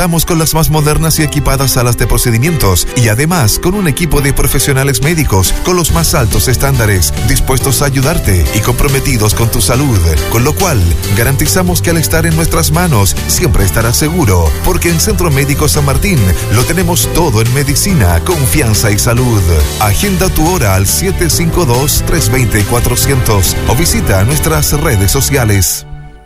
Contamos con las más modernas y equipadas salas de procedimientos y además con un equipo de profesionales médicos con los más altos estándares, dispuestos a ayudarte y comprometidos con tu salud, con lo cual garantizamos que al estar en nuestras manos siempre estarás seguro, porque en Centro Médico San Martín lo tenemos todo en medicina, confianza y salud. Agenda tu hora al 752-320-400 o visita nuestras redes sociales.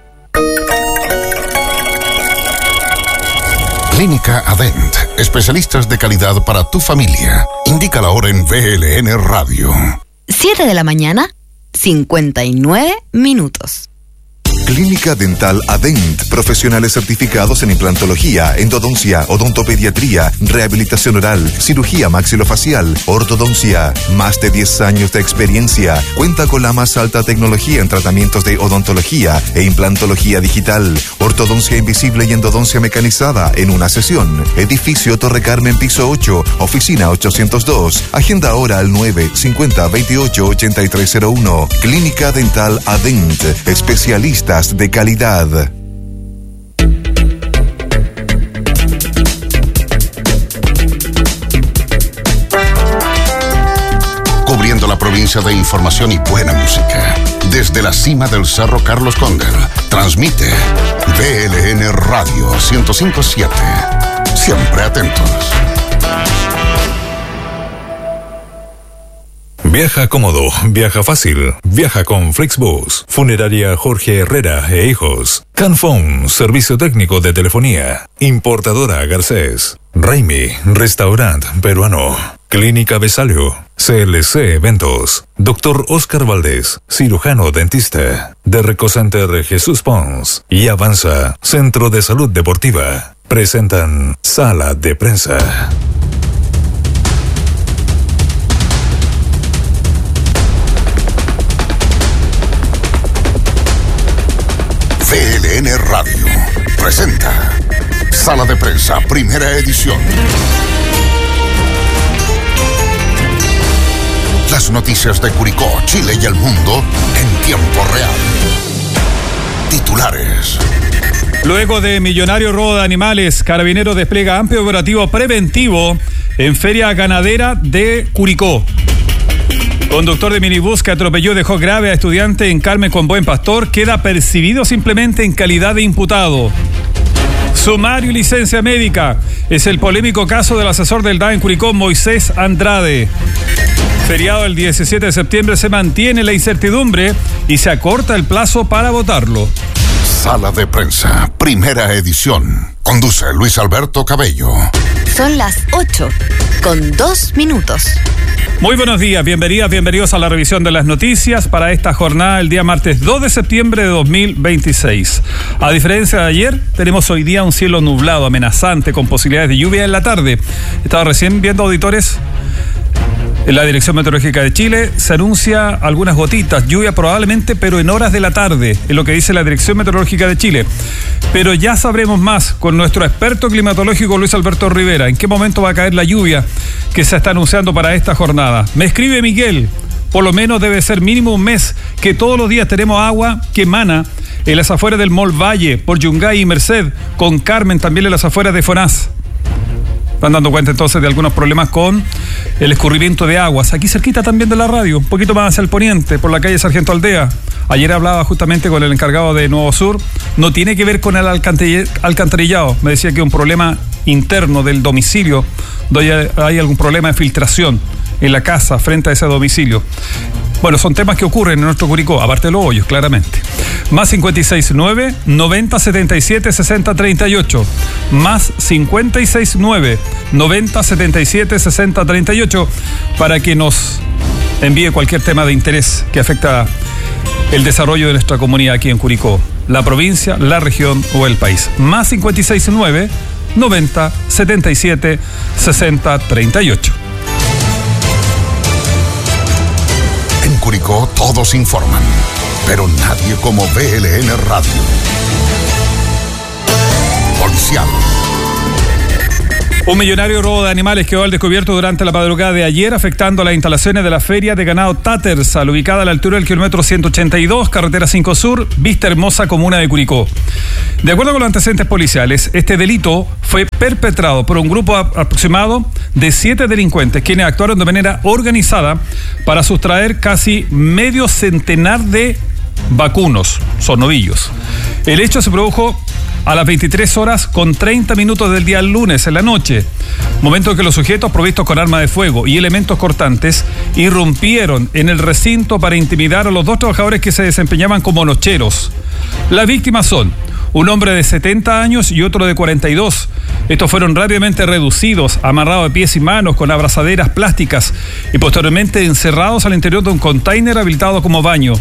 Clínica Adent, especialistas de calidad para tu familia. Indica la hora en VLN Radio. 7 de la mañana, 59 minutos. Clínica Dental Adent, profesionales certificados en implantología, endodoncia, odontopediatría, rehabilitación oral, cirugía maxilofacial, ortodoncia. Más de 10 años de experiencia. Cuenta con la más alta tecnología en tratamientos de odontología e implantología digital, ortodoncia invisible y endodoncia mecanizada en una sesión. Edificio Torre Carmen, piso 8, oficina 802. Agenda ahora al 950-28-8301. Clínica Dental Adent, especialistas de calidad. Cubriendo la provincia de información y buena música. Desde la cima del Cerro Carlos Condel, transmite VLN Radio 105.7. Siempre atentos. Viaja cómodo, viaja fácil, viaja con Flixbus, Funeraria Jorge Herrera e Hijos, Canfón, servicio técnico de telefonía, Importadora Garcés, Raimi, restaurante peruano, Clínica Besalio, CLC Eventos, Dr. Oscar Valdés, cirujano dentista, de Recocenter Jesús Pons y Avanza, Centro de Salud Deportiva, presentan Sala de Prensa. VLN Radio presenta Sala de Prensa, primera edición. Las noticias de Curicó, Chile y el mundo en tiempo real. Titulares. Luego de millonario robo de animales, Carabineros despliega amplio operativo preventivo en Feria Ganadera de Curicó. Conductor de minibús que atropelló y dejó grave a estudiante en Carmen con Buen Pastor queda percibido simplemente en calidad de imputado. Sumario y licencia médica. Es el polémico caso del asesor del DAE en Curicó, Moisés Andrade. Feriado el 17 de septiembre se mantiene la incertidumbre y se acorta el plazo para votarlo. Sala de Prensa, primera edición. Conduce Luis Alberto Cabello. Son las 8:02. Muy buenos días, bienvenidos a la revisión de las noticias para esta jornada el día martes 2 de septiembre de 2026. A diferencia de ayer, tenemos hoy día un cielo nublado, amenazante, con posibilidades de lluvia en la tarde. Estaba recién viendo, auditores, en la Dirección Meteorológica de Chile se anuncia algunas gotitas, lluvia probablemente, pero en horas de la tarde, es lo que dice la Dirección Meteorológica de Chile. Pero ya sabremos más con nuestro experto climatológico Luis Alberto Rivera, en qué momento va a caer la lluvia que se está anunciando para esta jornada. Me escribe Miguel, por lo menos debe ser mínimo un mes, que todos los días tenemos agua que emana en las afueras del Mall Valle, por Yungay y Merced, con Carmen también en las afueras de Fonás. Están dando cuenta entonces de algunos problemas con el escurrimiento de aguas. Aquí cerquita también de la radio, un poquito más hacia el poniente, por la calle Sargento Aldea. Ayer hablaba justamente con el encargado de Nuevo Sur. No tiene que ver con el alcantarillado. Me decía que es un problema interno del domicilio, donde hay algún problema de filtración en la casa frente a ese domicilio. Bueno, son temas que ocurren en nuestro Curicó, aparte de los hoyos, claramente. Más 569 90 77 60 38. Más 569 90 77 60 38 para que nos envíe cualquier tema de interés que afecta el desarrollo de nuestra comunidad aquí en Curicó, la provincia, la región o el país. Más 569 90 77 60 38. En Curicó todos informan, pero nadie como VLN Radio. Policial. Un millonario robo de animales quedó al descubierto durante la madrugada de ayer, afectando las instalaciones de la feria de ganado Tattersall, ubicada a la altura del kilómetro 182, carretera 5 Sur, Vista Hermosa, comuna de Curicó. De acuerdo con los antecedentes policiales, este delito fue perpetrado por un grupo aproximado de 7 delincuentes, quienes actuaron de manera organizada para sustraer casi medio centenar de vacunos, son novillos. El hecho se produjo a las 23 horas con 30 minutos del día lunes en la noche, momento en que los sujetos provistos con arma de fuego y elementos cortantes irrumpieron en el recinto para intimidar a los dos trabajadores que se desempeñaban como nocheros. Las víctimas son un hombre de 70 años y otro de 42. Estos fueron rápidamente reducidos, amarrados de pies y manos con abrazaderas plásticas y posteriormente encerrados al interior de un container habilitado como baño.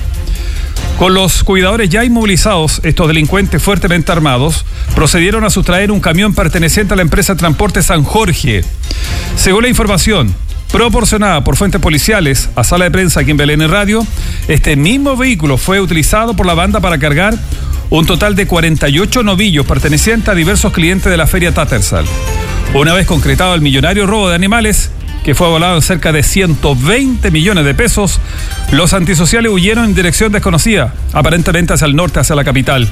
Con los cuidadores ya inmovilizados, estos delincuentes fuertemente armados procedieron a sustraer un camión perteneciente a la empresa de transporte San Jorge. Según la información proporcionada por fuentes policiales a sala de prensa aquí en BLN Radio, este mismo vehículo fue utilizado por la banda para cargar un total de 48 novillos pertenecientes a diversos clientes de la feria Tattersall. Una vez concretado el millonario robo de animales, que fue avalado en cerca de 120 millones de pesos, los antisociales huyeron en dirección desconocida, aparentemente hacia el norte, hacia la capital.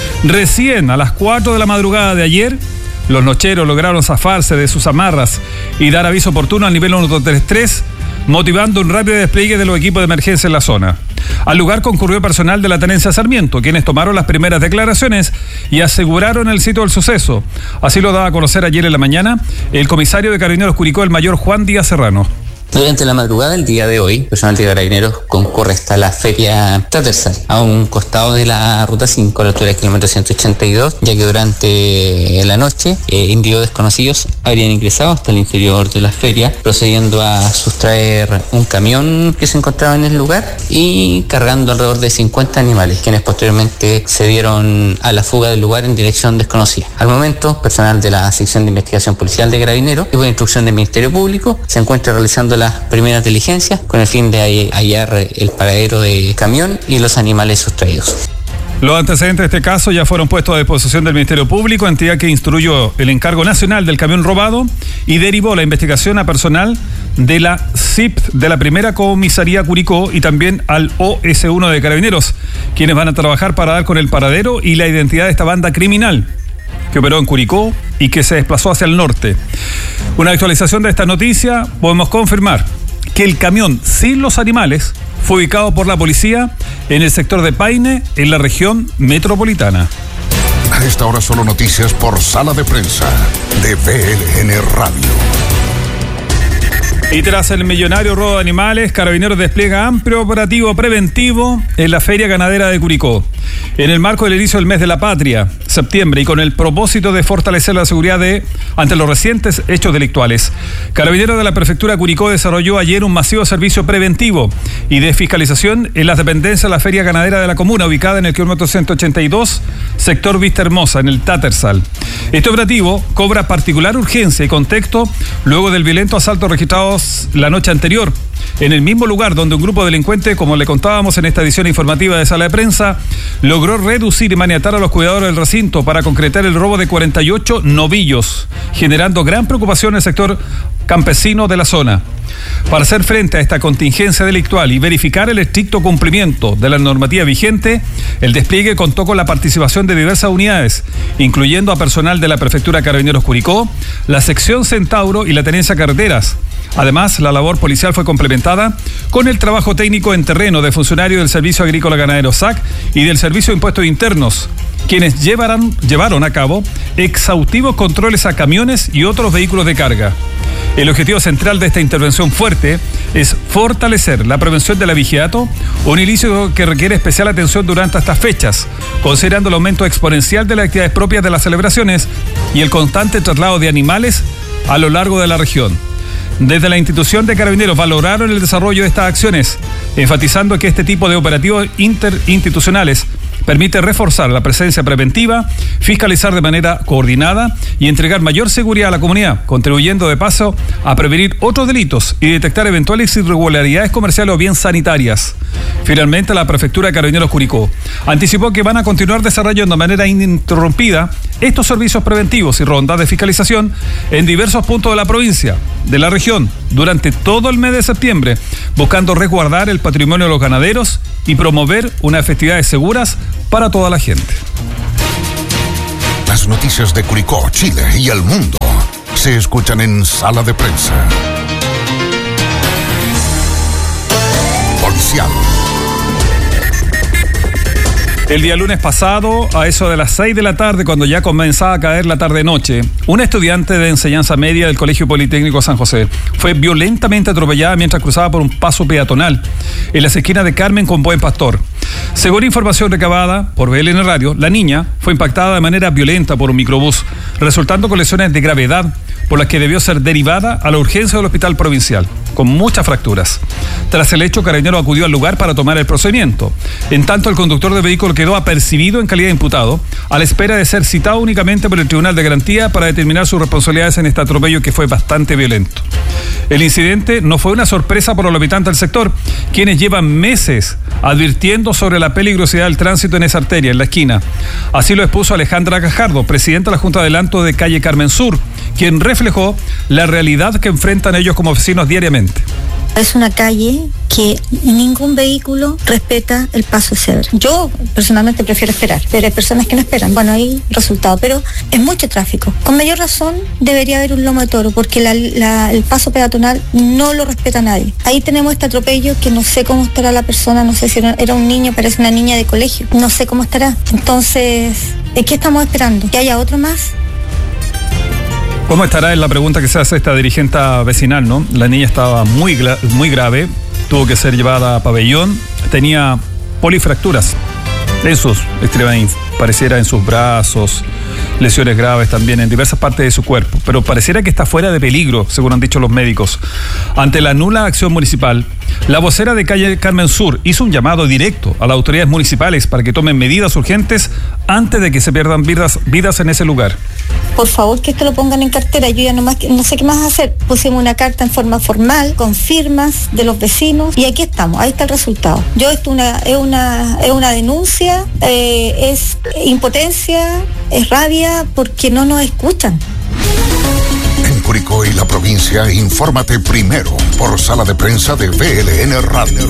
Recién a las 4 de la madrugada de ayer, los nocheros lograron zafarse de sus amarras y dar aviso oportuno al nivel 133, motivando un rápido despliegue de los equipos de emergencia en la zona. Al lugar concurrió personal de la tenencia Sarmiento, quienes tomaron las primeras declaraciones y aseguraron el sitio del suceso. Así lo daba a conocer ayer en la mañana el comisario de Carabineros Curicó, el mayor Juan Díaz Serrano. Durante la madrugada del día de hoy, personal de Carabineros concurre hasta la feria Tattersall, a un costado de la ruta 5, a la altura del kilómetro 182, ya que durante la noche, individuos desconocidos habrían ingresado hasta el interior de la feria, procediendo a sustraer un camión que se encontraba en el lugar y cargando alrededor de 50 animales, quienes posteriormente se dieron a la fuga del lugar en dirección desconocida. Al momento, personal de la sección de investigación policial de Carabineros y por instrucción del Ministerio Público se encuentra realizando las primeras diligencias con el fin de hallar el paradero del camión y los animales sustraídos. Los antecedentes de este caso ya fueron puestos a disposición del Ministerio Público, entidad que instruyó el encargo nacional del camión robado y derivó la investigación a personal de la CIP de la primera comisaría Curicó y también al OS1 de Carabineros, quienes van a trabajar para dar con el paradero y la identidad de esta banda criminal que operó en Curicó y que se desplazó hacia el norte. Una actualización de esta noticia, podemos confirmar que el camión sin los animales fue ubicado por la policía en el sector de Paine, en la región metropolitana. A esta hora solo noticias por Sala de Prensa de BLN Radio. Y tras el millonario robo de animales, Carabineros despliega amplio operativo preventivo en la Feria Ganadera de Curicó. En el marco del inicio del mes de la patria, septiembre, y con el propósito de fortalecer la seguridad ante los recientes hechos delictuales, Carabineros de la Prefectura de Curicó desarrolló ayer un masivo servicio preventivo y de fiscalización en las dependencias de la Feria Ganadera de la comuna, ubicada en el kilómetro 182, sector Vista Hermosa, en el Tattersall. Este operativo cobra particular urgencia y contexto luego del violento asalto registrado la noche anterior, en el mismo lugar donde un grupo de delincuentes, como le contábamos en esta edición informativa de Sala de Prensa, logró reducir y maniatar a los cuidadores del recinto para concretar el robo de 48 novillos, generando gran preocupación en el sector campesino de la zona. Para hacer frente a esta contingencia delictual y verificar el estricto cumplimiento de la normativa vigente, el despliegue contó con la participación de diversas unidades, incluyendo a personal de la Prefectura Carabineros Curicó, la sección Centauro y la Tenencia Carreteras. Además, la labor policial fue complementada con el trabajo técnico en terreno de funcionarios del Servicio Agrícola Ganadero SAC y del Servicio de Impuestos Internos, quienes llevaron a cabo exhaustivos controles a camiones y otros vehículos de carga. El objetivo central de esta intervención fuerte es fortalecer la prevención del abigeato, un ilícito que requiere especial atención durante estas fechas, considerando el aumento exponencial de las actividades propias de las celebraciones y el constante traslado de animales a lo largo de la región. Desde la institución de Carabineros valoraron el desarrollo de estas acciones, enfatizando que este tipo de operativos interinstitucionales permite reforzar la presencia preventiva, fiscalizar de manera coordinada y entregar mayor seguridad a la comunidad, contribuyendo de paso a prevenir otros delitos y detectar eventuales irregularidades comerciales o bien sanitarias. Finalmente, la Prefectura de Carabineros Curicó anticipó que van a continuar desarrollando de manera ininterrumpida estos servicios preventivos y rondas de fiscalización en diversos puntos de la provincia, de la región, durante todo el mes de septiembre, buscando resguardar el patrimonio de los ganaderos y promover unas festividades seguras para toda la gente. Las noticias de Curicó, Chile y el mundo se escuchan en Sala de Prensa. Policial. El día lunes pasado, a eso de las 6 de la tarde, cuando ya comenzaba a caer la tarde-noche, una estudiante de enseñanza media del Colegio Politécnico San José fue violentamente atropellada mientras cruzaba por un paso peatonal en las esquinas de Carmen con Buen Pastor. Según información recabada por BLN Radio, la niña fue impactada de manera violenta por un microbús, resultando con lesiones de gravedad, por las que debió ser derivada a la urgencia del hospital provincial, con muchas fracturas. Tras el hecho, Carabineros acudió al lugar para tomar el procedimiento. En tanto, el conductor del vehículo quedó apercibido en calidad de imputado, a la espera de ser citado únicamente por el Tribunal de Garantía para determinar sus responsabilidades en este atropello que fue bastante violento. El incidente no fue una sorpresa para los habitantes del sector, quienes llevan meses advirtiendo sobre la peligrosidad del tránsito en esa arteria, en la esquina. Así lo expuso Alejandra Gajardo, presidenta de la Junta de Adelanto de calle Carmen Sur, quien reflejó la realidad que enfrentan ellos como vecinos diariamente. Es una calle que ningún vehículo respeta el paso de cebra. Yo personalmente prefiero esperar, pero hay personas que no esperan. Bueno, hay resultado, pero es mucho tráfico. Con mayor razón debería haber un lomo de toro, porque el paso peatonal no lo respeta nadie. Ahí tenemos este atropello que no sé cómo estará la persona, no sé si era un niño, parece una niña de colegio, no sé cómo estará. Entonces, ¿qué estamos esperando? ¿Que haya otro más? ¿Cómo estará? Es la pregunta que se hace esta dirigente vecinal, ¿no? La niña estaba muy grave, tuvo que ser llevada a pabellón, tenía polifracturas en sus extremidades, pareciera en sus brazos, lesiones graves también en diversas partes de su cuerpo, pero pareciera que está fuera de peligro, según han dicho los médicos. Ante la nula acción municipal, la vocera de calle Carmen Sur hizo un llamado directo a las autoridades municipales para que tomen medidas urgentes antes de que se pierdan vidas en ese lugar. Por favor, que esto lo pongan en cartera. Yo ya no sé qué más hacer. Pusimos una carta en forma formal, con firmas de los vecinos, y aquí estamos, ahí está el resultado. Esto es una denuncia, es impotencia, es rabia, porque no nos escuchan. En Curicó y la provincia, infórmate primero por Sala de Prensa de BLN Radio.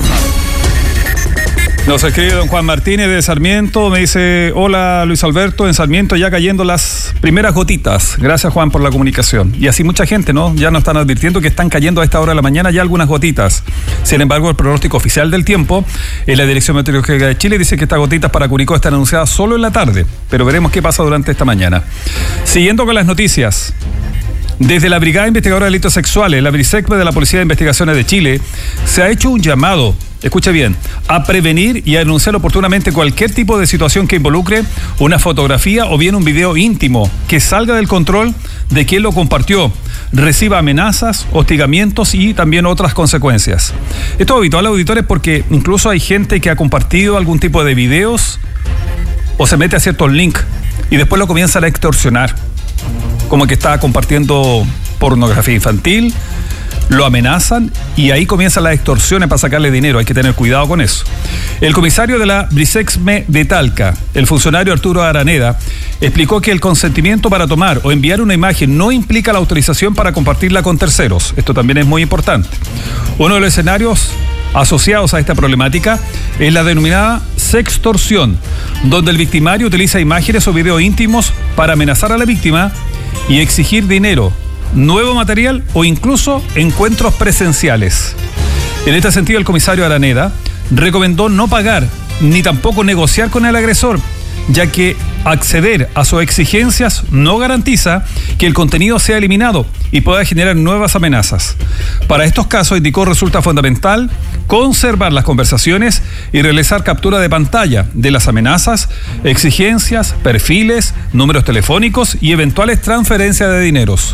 Nos escribe don Juan Martínez de Sarmiento, me dice: hola Luis Alberto, en Sarmiento ya cayendo las primeras gotitas. Gracias, Juan, por la comunicación. Y así mucha gente, ¿no? Ya nos están advirtiendo que están cayendo a esta hora de la mañana ya algunas gotitas. Sin embargo, el pronóstico oficial del tiempo en la Dirección Meteorológica de Chile dice que estas gotitas para Curicó están anunciadas solo en la tarde, pero veremos qué pasa durante esta mañana. Siguiendo con las noticias. Desde la Brigada Investigadora de Delitos Sexuales, la BRISECME de la Policía de Investigaciones de Chile, se ha hecho un llamado, escuche bien, a prevenir y a denunciar oportunamente cualquier tipo de situación que involucre una fotografía o bien un video íntimo que salga del control de quien lo compartió, reciba amenazas, hostigamientos y también otras consecuencias. Esto es habitual, auditores, porque incluso hay gente que ha compartido algún tipo de videos o se mete a ciertos links y después lo comienzan a extorsionar, como que está compartiendo pornografía infantil, lo amenazan y ahí comienzan las extorsiones para sacarle dinero. Hay que tener cuidado con eso. El comisario de la BRISECME de Talca, el funcionario Arturo Araneda, explicó que el consentimiento para tomar o enviar una imagen no implica la autorización para compartirla con terceros. Esto también es muy importante. Uno de los escenarios asociados a esta problemática es la denominada sextorsión, donde el victimario utiliza imágenes o videos íntimos para amenazar a la víctima y exigir dinero, nuevo material o incluso encuentros presenciales. En este sentido, el comisario Araneda recomendó no pagar ni tampoco negociar con el agresor, ya que acceder a sus exigencias no garantiza que el contenido sea eliminado y pueda generar nuevas amenazas. Para estos casos, indicó, resulta fundamental conservar las conversaciones y realizar captura de pantalla de las amenazas, exigencias, perfiles, números telefónicos y eventuales transferencias de dineros.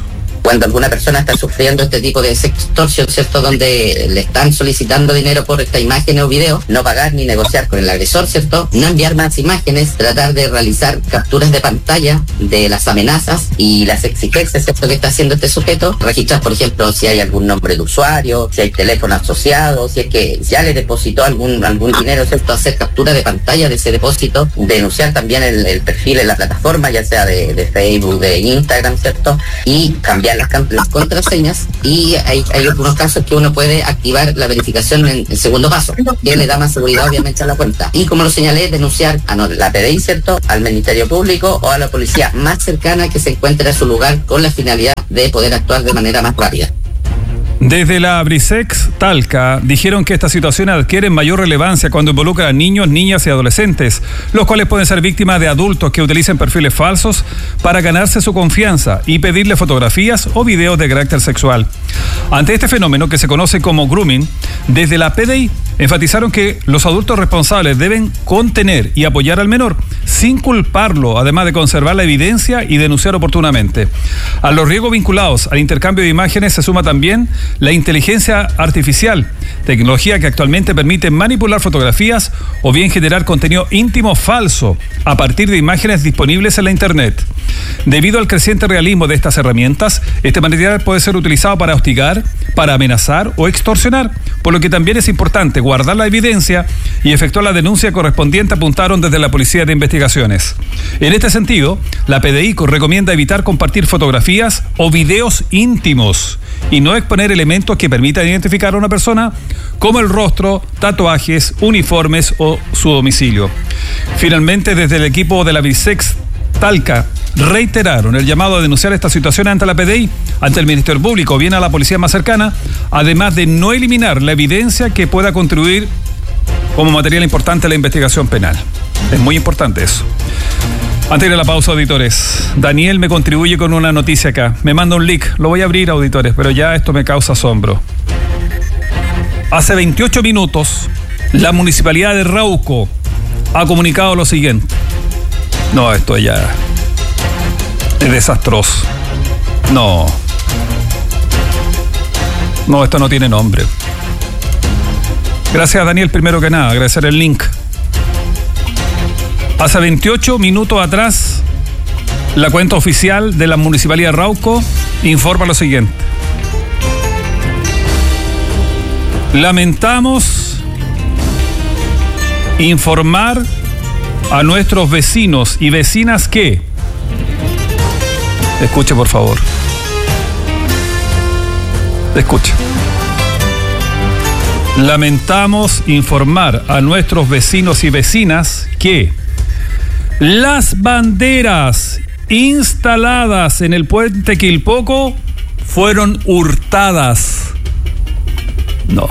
Cuando alguna persona está sufriendo este tipo de sextorsión, ¿cierto?, donde le están solicitando dinero por esta imagen o video, no pagar ni negociar con el agresor, ¿cierto?, no enviar más imágenes, tratar de realizar capturas de pantalla de las amenazas y las exigencias, ¿cierto?, que está haciendo este sujeto, registrar, por ejemplo, si hay algún nombre de usuario, si hay teléfono asociado, si es que ya le depositó algún dinero, ¿cierto?, hacer captura de pantalla de ese depósito, denunciar también el perfil en la plataforma, ya sea de Facebook, de Instagram, ¿cierto?, y cambiar las contraseñas. Y hay algunos casos que uno puede activar la verificación en el segundo paso, que le da más seguridad obviamente a la cuenta. Y como lo señalé, denunciar a la PDI, ¿cierto?, al Ministerio Público o a la policía más cercana que se encuentre a su lugar, con la finalidad de poder actuar de manera más rápida. Desde la Brisex Talca dijeron que estas situaciones adquieren mayor relevancia cuando involucran a niños, niñas y adolescentes, los cuales pueden ser víctimas de adultos que utilicen perfiles falsos para ganarse su confianza y pedirle fotografías o videos de carácter sexual. Ante este fenómeno, que se conoce como grooming, desde la PDI enfatizaron que los adultos responsables deben contener y apoyar al menor sin culparlo, además de conservar la evidencia y denunciar oportunamente. A los riesgos vinculados al intercambio de imágenes se suma también la inteligencia artificial, tecnología que actualmente permite manipular fotografías o bien generar contenido íntimo falso a partir de imágenes disponibles en la Internet. Debido al creciente realismo de estas herramientas, este material puede ser utilizado para hostigar, para amenazar o extorsionar, por lo que también es importante guardar la evidencia y efectuar la denuncia correspondiente, apuntaron desde la Policía de Investigaciones. En este sentido, la PDI recomienda evitar compartir fotografías o videos íntimos y no exponer elementos que permitan identificar a una persona, como el rostro, tatuajes, uniformes o su domicilio. Finalmente, desde el equipo de la Brisex Talca reiteraron el llamado a denunciar esta situación ante la PDI, ante el Ministerio Público o bien a la policía más cercana, además de no eliminar la evidencia que pueda contribuir como material importante a la investigación penal. Es muy importante eso. Antes de la pausa, auditores, Daniel me contribuye con una noticia acá. Me manda un link, lo voy a abrir, auditores, pero ya esto me causa asombro. Hace 28 minutos, la Municipalidad de Rauco ha comunicado lo siguiente. No, esto ya es desastroso. No, esto no tiene nombre. Gracias, Daniel, primero que nada, agradecer el link. Hace 28 minutos atrás, la cuenta oficial de la Municipalidad de Rauco informa lo siguiente. Lamentamos informar a nuestros vecinos y vecinas que... Escuche, por favor. Escuche. Lamentamos informar a nuestros vecinos y vecinas que las banderas instaladas en el puente Quilpoco fueron hurtadas. No.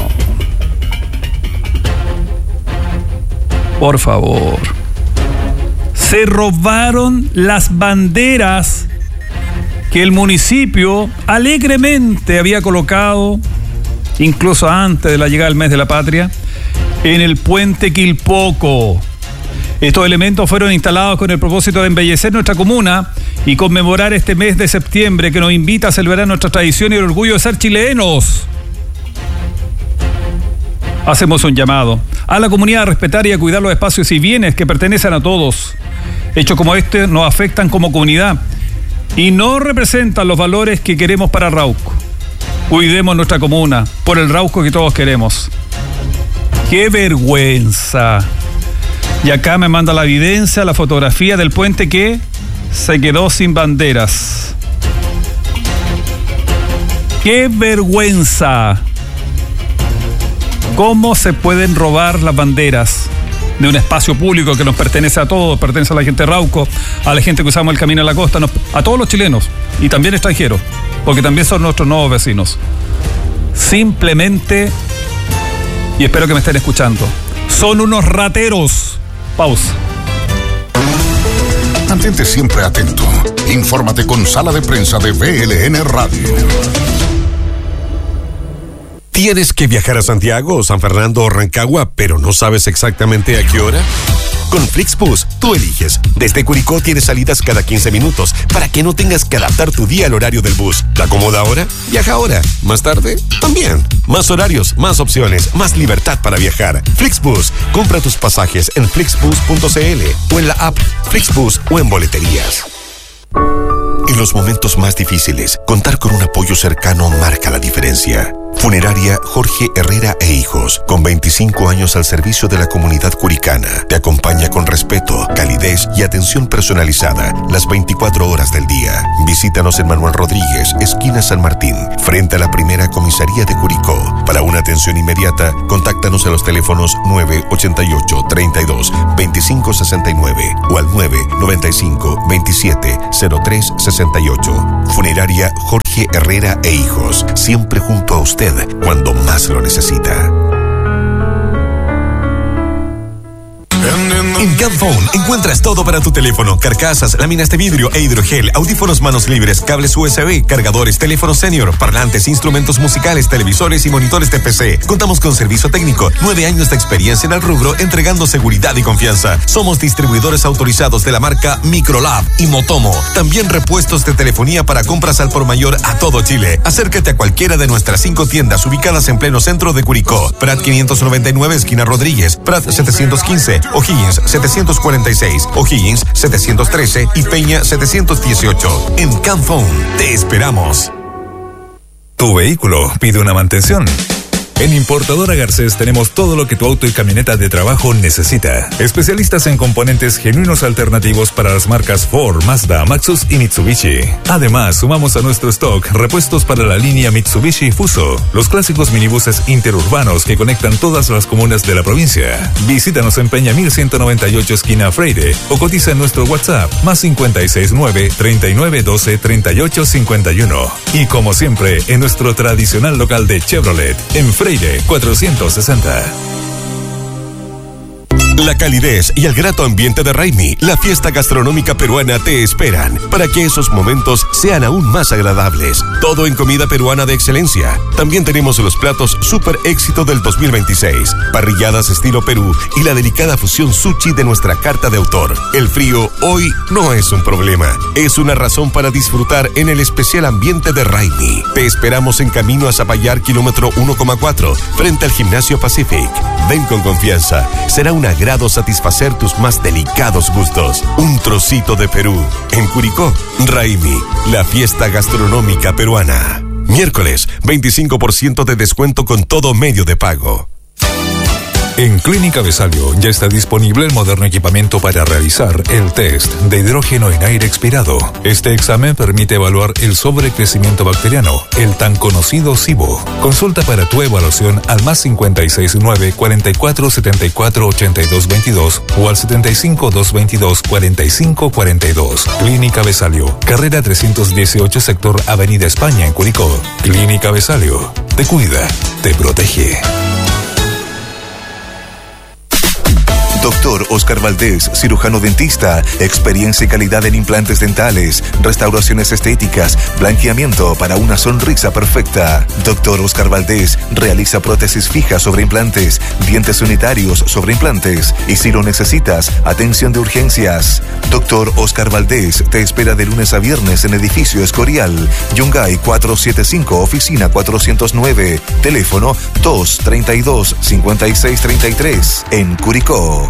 Por favor. Se robaron las banderas que el municipio alegremente había colocado, incluso antes de la llegada del mes de la patria, en el puente Quilpoco. Estos elementos fueron instalados con el propósito de embellecer nuestra comuna y conmemorar este mes de septiembre que nos invita a celebrar nuestra tradición y el orgullo de ser chilenos. Hacemos un llamado a la comunidad a respetar y a cuidar los espacios y bienes que pertenecen a todos. Hechos como este nos afectan como comunidad y no representan los valores que queremos para Rauco. Cuidemos nuestra comuna por el Rauco que todos queremos. ¡Qué vergüenza! Y acá me manda la evidencia, la fotografía del puente que se quedó sin banderas. ¡Qué vergüenza! ¿Cómo se pueden robar las banderas de un espacio público que nos pertenece a todos, pertenece a la gente de Rauco, a la gente que usamos el camino a la costa, a todos los chilenos y también extranjeros, porque también son nuestros nuevos vecinos? Simplemente, y espero que me estén escuchando, son unos rateros. Pausa. Mantente siempre atento. Infórmate con Sala de Prensa de VLN Radio. ¿Tienes que viajar a Santiago, San Fernando o Rancagua, pero no sabes exactamente a qué hora? Con Flixbus, tú eliges. Desde Curicó tienes salidas cada 15 minutos para que no tengas que adaptar tu día al horario del bus. ¿Te acomoda ahora? Viaja ahora. ¿Más tarde? También. Más horarios, más opciones, más libertad para viajar. Flixbus. Compra tus pasajes en flixbus.cl o en la app Flixbus o en boleterías. En los momentos más difíciles, contar con un apoyo cercano marca la diferencia. Funeraria Jorge Herrera e Hijos, con 25 años al servicio de la comunidad curicana, te acompaña con respeto, calidez y atención personalizada las 24 horas del día. Visítanos en Manuel Rodríguez, esquina San Martín, frente a la primera comisaría de Curicó. Para una atención inmediata, contáctanos a los teléfonos 988 32 25 69 o al 995 27 03 68. Funeraria Jorge Herrera e Hijos, siempre junto a usted cuando más lo necesita. En Camphone encuentras todo para tu teléfono: carcasas, láminas de vidrio e hidrogel, audífonos manos libres, cables USB, cargadores, teléfonos senior, parlantes, instrumentos musicales, televisores y monitores de PC. Contamos con servicio técnico, 9 años de experiencia en el rubro, entregando seguridad y confianza. Somos distribuidores autorizados de la marca Microlab y Motomo. También repuestos de telefonía para compras al por mayor a todo Chile. Acércate a cualquiera de nuestras 5 tiendas ubicadas en pleno centro de Curicó: Prat 599, esquina Rodríguez; Prat 715, O'Higgins 746, O'Higgins 713 y Peña 718. En Camphone te esperamos. Tu vehículo pide una mantención. En Importadora Garcés tenemos todo lo que tu auto y camioneta de trabajo necesita. Especialistas en componentes genuinos alternativos para las marcas Ford, Mazda, Maxus y Mitsubishi. Además, sumamos a nuestro stock repuestos para la línea Mitsubishi Fuso, los clásicos minibuses interurbanos que conectan todas las comunas de la provincia. Visítanos en Peña 1198, esquina Freire, o cotiza en nuestro WhatsApp +569 3912 3851. Y como siempre, en nuestro tradicional local de Chevrolet, en Freire 460. La calidez y el grato ambiente de Raimi, la fiesta gastronómica peruana, te esperan para que esos momentos sean aún más agradables. Todo en comida peruana de excelencia. También tenemos los platos super éxito del 2026, parrilladas estilo Perú y la delicada fusión sushi de nuestra carta de autor. El frío hoy no es un problema, es una razón para disfrutar en el especial ambiente de Raimi. Te esperamos en camino a Zapallar, kilómetro 1,4, frente al Gimnasio Pacific. Ven con confianza, será un agrado satisfacer tus más delicados gustos. Un trocito de Perú. En Curicó, Raimi, la fiesta gastronómica peruana. Miércoles, 25% de descuento con todo medio de pago. En Clínica Besalio ya está disponible el moderno equipamiento para realizar el test de hidrógeno en aire expirado. Este examen permite evaluar el sobrecrecimiento bacteriano, el tan conocido SIBO. Consulta para tu evaluación al +569 44 74 82 22 o al 75 222 45 42. Clínica Besalio, carrera 318, sector Avenida España, en Curicó. Clínica Besalio, te cuida, te protege. Doctor Oscar Valdés, cirujano dentista, experiencia y calidad en implantes dentales, restauraciones estéticas, blanqueamiento para una sonrisa perfecta. Doctor Oscar Valdés realiza prótesis fijas sobre implantes, dientes unitarios sobre implantes y, si lo necesitas, atención de urgencias. Doctor Oscar Valdés te espera de lunes a viernes en Edificio Escorial, Yungay 475, oficina 409, teléfono 232-5633, en Curicó.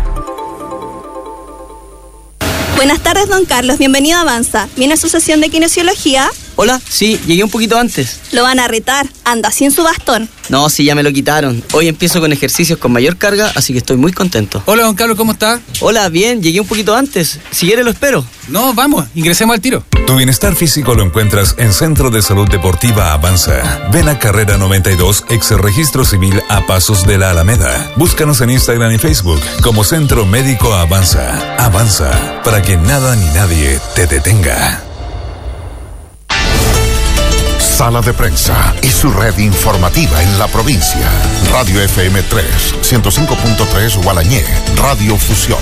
Buenas tardes, don Carlos. Bienvenido a Avanza. ¿Viene a su sesión de kinesiología? Hola, sí, llegué un poquito antes. Lo van a retar. Anda sin su bastón. No, sí, ya me lo quitaron. Hoy empiezo con ejercicios con mayor carga, así que estoy muy contento. Hola, don Carlos, ¿cómo está? Hola, bien, llegué un poquito antes. Si quiere lo espero. No, vamos, ingresemos al tiro. Tu bienestar físico lo encuentras en Centro de Salud Deportiva Avanza. Ven a Carrera 92, ex Registro Civil, a pasos de la Alameda. Búscanos en Instagram y Facebook como Centro Médico Avanza. Avanza, para que nada ni nadie te detenga. Sala de Prensa y su red informativa en la provincia. Radio FM 3, 105.3 Gualañé, Radio Fusión,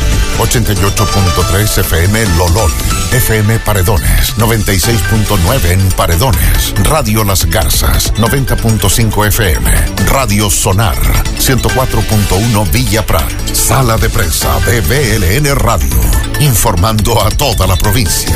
88.3 FM Lolol, FM Paredones, 96.9 en Paredones, Radio Las Garzas, 90.5 FM, Radio Sonar, 104.1 Villa Prat. Sala de Prensa de BLN Radio, informando a toda la provincia.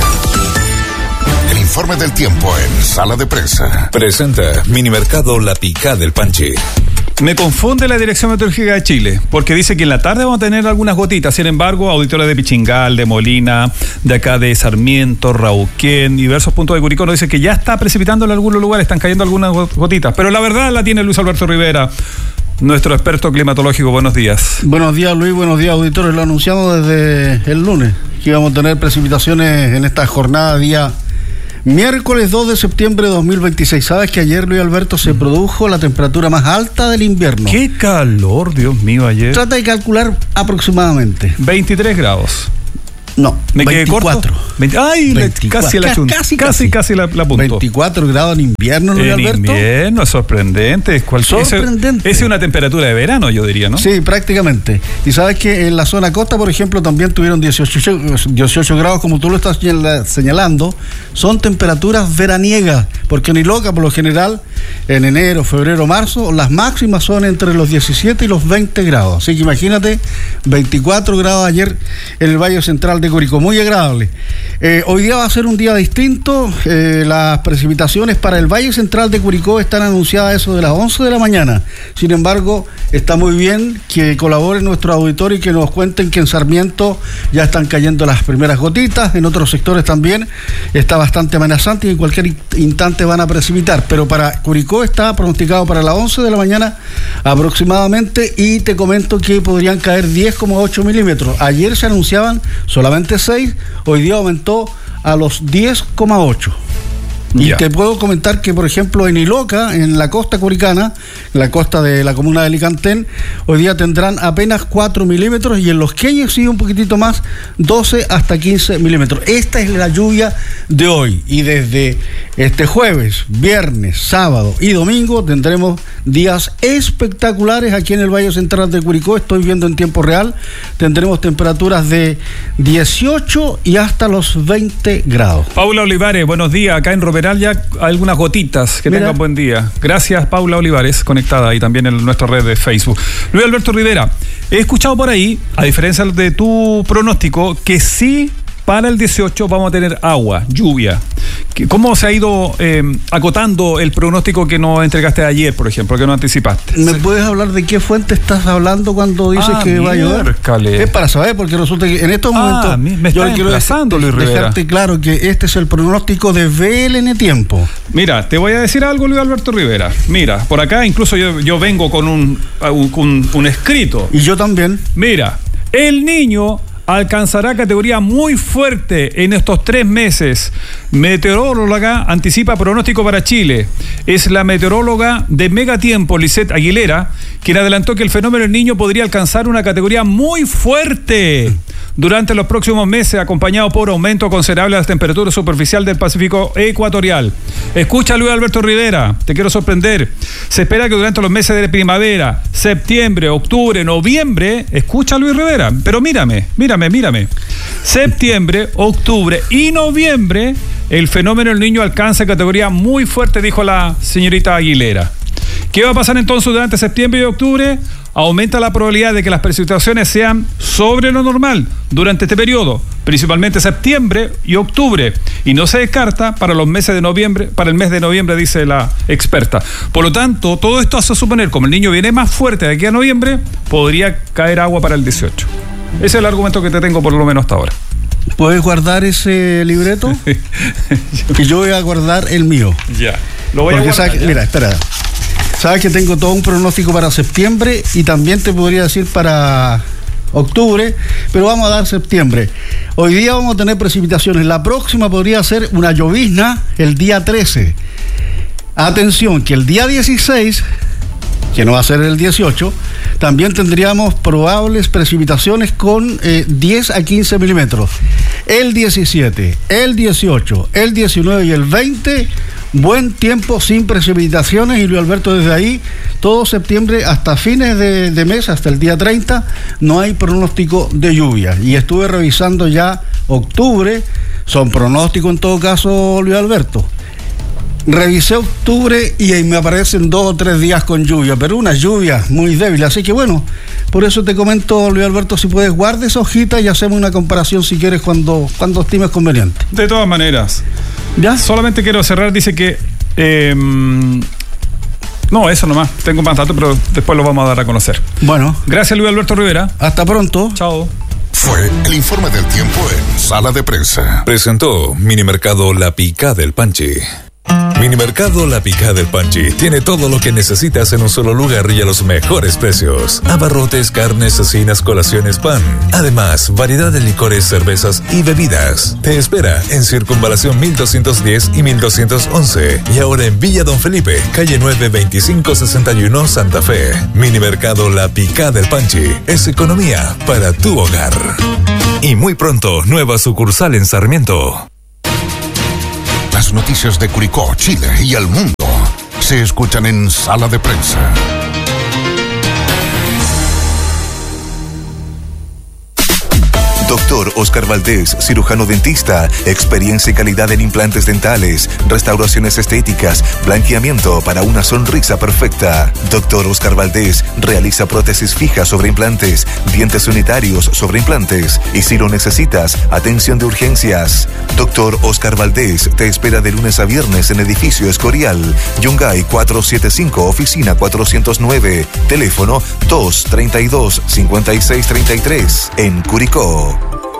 El informe del tiempo en Sala de Prensa. Presenta Minimercado La Picá del Panchi. Me confunde la Dirección Meteorológica de Chile, porque dice que en la tarde vamos a tener algunas gotitas. Sin embargo, auditores de Pichingal, de Molina, de acá de Sarmiento, Rauquén, diversos puntos de Curicó nos dicen que ya está precipitando en algunos lugares, están cayendo algunas gotitas. Pero la verdad la tiene Luis Alberto Rivera, nuestro experto climatológico. Buenos días. Buenos días, Luis. Buenos días, auditores. Lo anunciamos desde el lunes, que íbamos a tener precipitaciones en esta jornada día miércoles 2 de septiembre de 2026. ¿Sabes que ayer, Luis Alberto, se produjo la temperatura más alta del invierno? ¡Qué calor, Dios mío, ayer! Trata de calcular aproximadamente. 23 grados. No, me 24. Quedé corto. ¡Ay! 24. Casi la punto. 24 grados en invierno, Luis Alberto. En invierno, es sorprendente. Sorprendente. Es una temperatura de verano, yo diría, ¿no? Sí, prácticamente. Y sabes que en la zona costa, por ejemplo, también tuvieron 18 grados, como tú lo estás señalando. Son temperaturas veraniegas, porque en Iloca, por lo general, en enero, febrero, marzo, las máximas son entre los 17 y los 20 grados. Así que imagínate, 24 grados ayer en el Valle Central de Curicó, muy agradable. Hoy día va a ser un día distinto. Las precipitaciones para el Valle Central de Curicó están anunciadas a eso de las 11 de la mañana. Sin embargo, está muy bien que colaboren nuestro auditorio y que nos cuenten que en Sarmiento ya están cayendo las primeras gotitas, en otros sectores también está bastante amenazante y en cualquier instante van a precipitar, pero para Curicó está pronosticado para las 11 de la mañana aproximadamente, y te comento que podrían caer 10,8 milímetros. Ayer se anunciaban solamente 6, hoy día aumentó a los 10,8. Y te puedo comentar que, por ejemplo, en Iloca, en la costa curicana, en la costa de la comuna de Alicantén, hoy día tendrán apenas 4 milímetros, y en Los Queños sí un poquitito más, 12 hasta 15 milímetros. Esta es la lluvia de hoy, y desde este jueves, viernes, sábado y domingo tendremos días espectaculares aquí en el Valle Central de Curicó. Estoy viendo en tiempo real, tendremos temperaturas de 18 y hasta los 20 grados. Paula Olivares, buenos días. Acá en Roberal ya algunas gotitas. Que tengan buen día. Gracias, Paula Olivares, conectada ahí también en nuestra red de Facebook. Luis Alberto Rivera, he escuchado por ahí, a diferencia de tu pronóstico, que sí, para el 18 vamos a tener agua, lluvia. ¿Cómo se ha ido acotando el pronóstico que nos entregaste ayer, por ejemplo, que nos anticipaste? ¿Me puedes hablar de qué fuente estás hablando cuando dices que va a llover? Es para saber, porque resulta que en estos momentos me yo quiero dejarte claro que este es el pronóstico de VLN Tiempo. Mira, te voy a decir algo, Luis Alberto Rivera. Mira, por acá incluso yo vengo con un escrito. Y yo también. Mira, El Niño alcanzará categoría muy fuerte en estos 3 meses. Meteoróloga anticipa pronóstico para Chile. Es la meteoróloga de Megatiempo, Lisette Aguilera, quien adelantó que el fenómeno El Niño podría alcanzar una categoría muy fuerte durante los próximos meses, acompañado por aumento considerable de la temperatura superficial del Pacífico ecuatorial. Escucha, Luis Alberto Rivera, te quiero sorprender. Se espera que durante los meses de primavera, septiembre, octubre, noviembre, escucha, Luis Rivera, pero mírame. Septiembre, octubre y noviembre, el fenómeno El Niño alcanza categoría muy fuerte, dijo la señorita Aguilera. ¿Qué va a pasar entonces durante septiembre y octubre? Aumenta la probabilidad de que las precipitaciones sean sobre lo normal durante este periodo, principalmente septiembre y octubre, y no se descarta para el mes de noviembre, dice la experta. Por lo tanto, todo esto hace suponer, como El Niño viene más fuerte de aquí a noviembre, podría caer agua para el 18. Ese es el argumento que te tengo por lo menos hasta ahora. ¿Puedes guardar ese libreto? Y yo voy a guardar el mío. Ya. Lo voy a guardar. Mira, espera. Sabes que tengo todo un pronóstico para septiembre y también te podría decir para octubre, pero vamos a dar septiembre. Hoy día vamos a tener precipitaciones. La próxima podría ser una llovizna el día 13. Atención, que el día 16, que no va a ser el 18, también tendríamos probables precipitaciones con 10 a 15 milímetros. El 17, el 18, el 19 y el 20, buen tiempo sin precipitaciones. Y Luis Alberto, desde ahí, todo septiembre hasta fines de mes, hasta el día 30, no hay pronóstico de lluvia. Y estuve revisando ya octubre, son pronósticos en todo caso, Luis Alberto. Revisé octubre y ahí me aparecen 2 o 3 días con lluvia, pero una lluvia muy débil. Así que bueno, por eso te comento, Luis Alberto, si puedes, guarda esa hojita y hacemos una comparación si quieres cuando estimes conveniente. De todas maneras. ¿Ya? Solamente quiero cerrar, dice que... no, eso nomás. Tengo más datos, pero después lo vamos a dar a conocer. Bueno. Gracias, Luis Alberto Rivera. Hasta pronto. Chao. Fue el informe del tiempo en Sala de Prensa. Presentó Minimercado La Picá del Panchi. Minimercado La Picá del Panchi tiene todo lo que necesitas en un solo lugar y a los mejores precios. Abarrotes, carnes, cecinas, colaciones, pan. Además, variedad de licores, cervezas y bebidas. Te espera en Circunvalación 1210 y 1211. Y ahora en Villa Don Felipe, calle 9, 2561, Santa Fe. Minimercado La Picá del Panchi es economía para tu hogar. Y muy pronto, nueva sucursal en Sarmiento. Las noticias de Curicó, Chile y el mundo se escuchan en Sala de Prensa. Doctor Oscar Valdés, cirujano dentista, experiencia y calidad en implantes dentales, restauraciones estéticas, blanqueamiento para una sonrisa perfecta. Doctor Oscar Valdés realiza prótesis fijas sobre implantes, dientes unitarios sobre implantes y si lo necesitas, atención de urgencias. Doctor Oscar Valdés te espera de lunes a viernes en edificio Escorial, Yungay 475, oficina 409, teléfono 232-5633 en Curicó.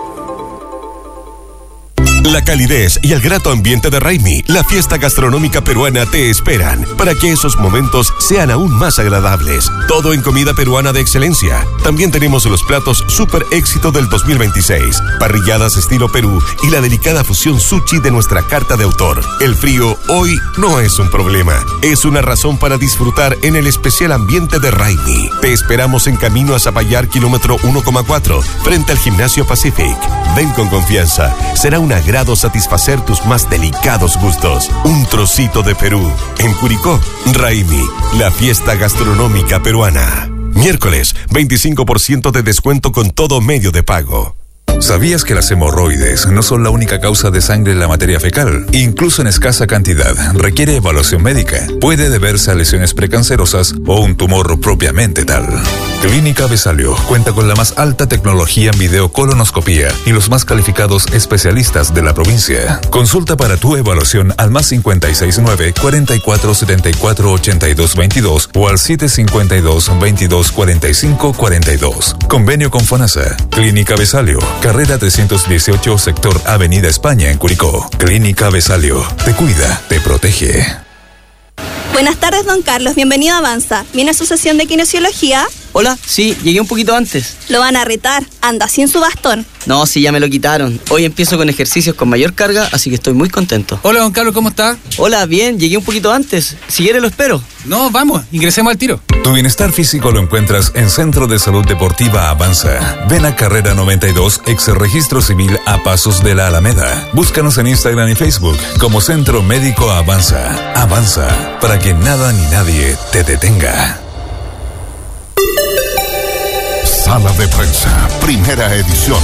La calidez y el grato ambiente de Raimi, la fiesta gastronómica peruana, te esperan para que esos momentos sean aún más agradables. Todo en comida peruana de excelencia. También tenemos los platos super éxito del 2026, parrilladas estilo Perú y la delicada fusión sushi de nuestra carta de autor. El frío hoy no es un problema, es una razón para disfrutar en el especial ambiente de Raimi. Te esperamos en camino a Zapallar, kilómetro 1,4, frente al Gimnasio Pacific. Ven con confianza, será un agrado satisfacer tus más delicados gustos. Un trocito de Perú. En Curicó, Raimi, la fiesta gastronómica peruana. Miércoles, 25% de descuento con todo medio de pago. ¿Sabías que las hemorroides no son la única causa de sangre en la materia fecal? Incluso en escasa cantidad, requiere evaluación médica. Puede deberse a lesiones precancerosas o un tumor propiamente tal. Clínica Besalio cuenta con la más alta tecnología en videocolonoscopía y los más calificados especialistas de la provincia. Consulta para tu evaluación al más 569-4474-8222 o al 752-2245-42. Convenio con FONASA. Clínica Besalio, carrera 318, sector Avenida España en Curicó. Clínica Besalio, te cuida, te protege. Buenas tardes, don Carlos. Bienvenido a Avanza. ¿Viene a su sesión de kinesiología? Hola, sí, llegué un poquito antes. Lo van a retar. Anda sin su bastón. No, sí, ya me lo quitaron. Hoy empiezo con ejercicios con mayor carga, así que estoy muy contento. Hola, don Carlos, ¿cómo está? Hola, bien, llegué un poquito antes. Si quiere lo espero. No, vamos, ingresemos al tiro. Tu bienestar físico lo encuentras en Centro de Salud Deportiva Avanza. Ven a Carrera 92, ex registro civil a pasos de la Alameda. Búscanos en Instagram y Facebook como Centro Médico Avanza. Avanza, para que nada ni nadie te detenga. Sala de Prensa, primera edición.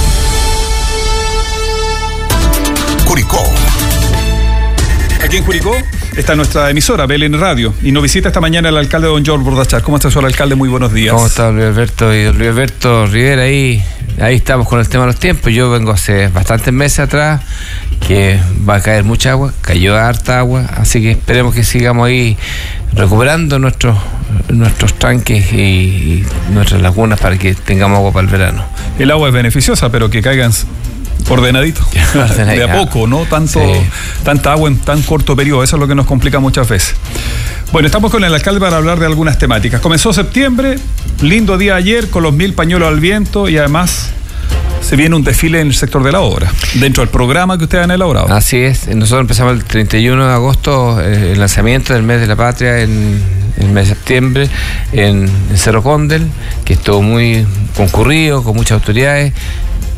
Curicó. Aquí en Curicó está nuestra emisora, BLN Radio, y nos visita esta mañana el alcalde don George Bordachar. ¿Cómo está, señor alcalde? Muy buenos días. ¿Cómo está Luis Alberto? Y Luis Alberto Rivera, ahí estamos con el tema de los tiempos. Yo vengo hace bastantes meses atrás que va a caer mucha agua, cayó harta agua, así que esperemos que sigamos ahí recuperando nuestros tanques y nuestras lagunas para que tengamos agua para el verano. El agua es beneficiosa, pero que caigan ordenadito, de a poco, ¿no? Tanta agua en tan corto periodo, eso es lo que nos complica muchas veces. Bueno, estamos con el alcalde para hablar de algunas temáticas. Comenzó septiembre, lindo día ayer, con los 1000 pañuelos al viento y además se viene un desfile en el sector de la obra, dentro del programa que ustedes han elaborado. Así es, nosotros empezamos el 31 de agosto, el lanzamiento del mes de la patria en el mes de septiembre en Cerro Condel, que estuvo muy concurrido, con muchas autoridades.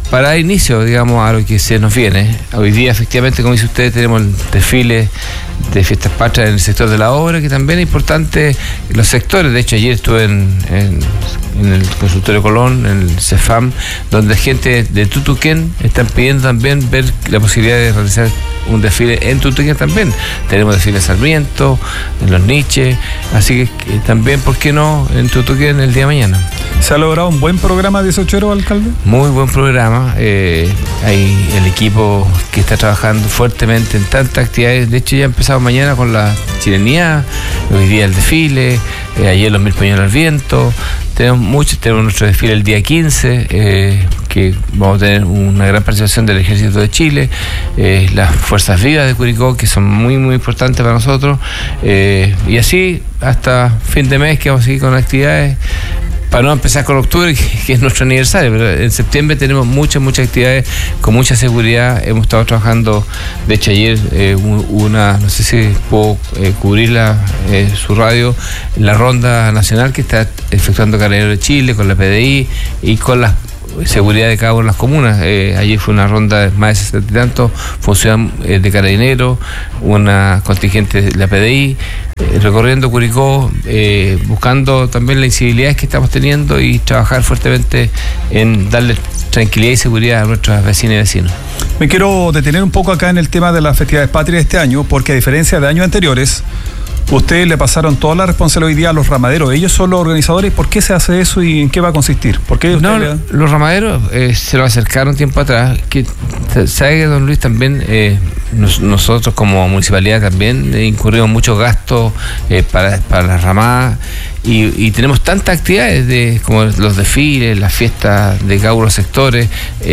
para dar inicio, digamos, a lo que se nos viene. Hoy día, efectivamente, como dice usted, tenemos el desfile de Fiestas Patrias en el sector de la obra, que también es importante los sectores. De hecho, ayer estuve en el consultorio Colón, en el CEFAM, donde gente de Tutuquén están pidiendo también ver la posibilidad de realizar un desfile en Tutuquén también. Tenemos desfile en Sarmiento, en Los Niches, así que también, ¿por qué no en Tutuquén el día de mañana? ¿Se ha logrado un buen programa 18, alcalde? Muy buen programa. Hay el equipo que está trabajando fuertemente en tantas actividades. De hecho, ya empezamos mañana con la chilenía, hoy día el desfile, ayer los 1000 pañuelos al viento. Tenemos nuestro desfile el día 15, que vamos a tener una gran participación del Ejército de Chile, las Fuerzas Vivas de Curicó, que son muy, muy importantes para nosotros, y así hasta fin de mes que vamos a seguir con actividades. Para no empezar con octubre, que es nuestro aniversario, pero en septiembre tenemos muchas actividades con mucha seguridad. Hemos estado trabajando, de hecho ayer no sé si puedo cubrirla, su radio, la ronda nacional que está efectuando Carabineros de Chile con la PDI y con la seguridad de cada una de las comunas. Ayer fue una ronda de más de 60 y tantos funcionarios de Carabineros, una contingente de la PDI, recorriendo Curicó, buscando también las incivilidades que estamos teniendo y trabajar fuertemente en darle tranquilidad y seguridad a nuestras vecinas y vecinos. Me quiero detener un poco acá en el tema de las festividades patrias de este año, porque a diferencia de años anteriores, ustedes le pasaron toda la responsabilidad hoy día a los ramaderos. Ellos son los organizadores. ¿Por qué se hace eso y en qué va a consistir? ¿Por qué los ramaderos se lo acercaron tiempo atrás? Que sabe que, don Luis, también nosotros como municipalidad también incurrimos muchos gastos para las ramadas y tenemos tantas actividades como los desfiles, las fiestas de cada uno de los sectores,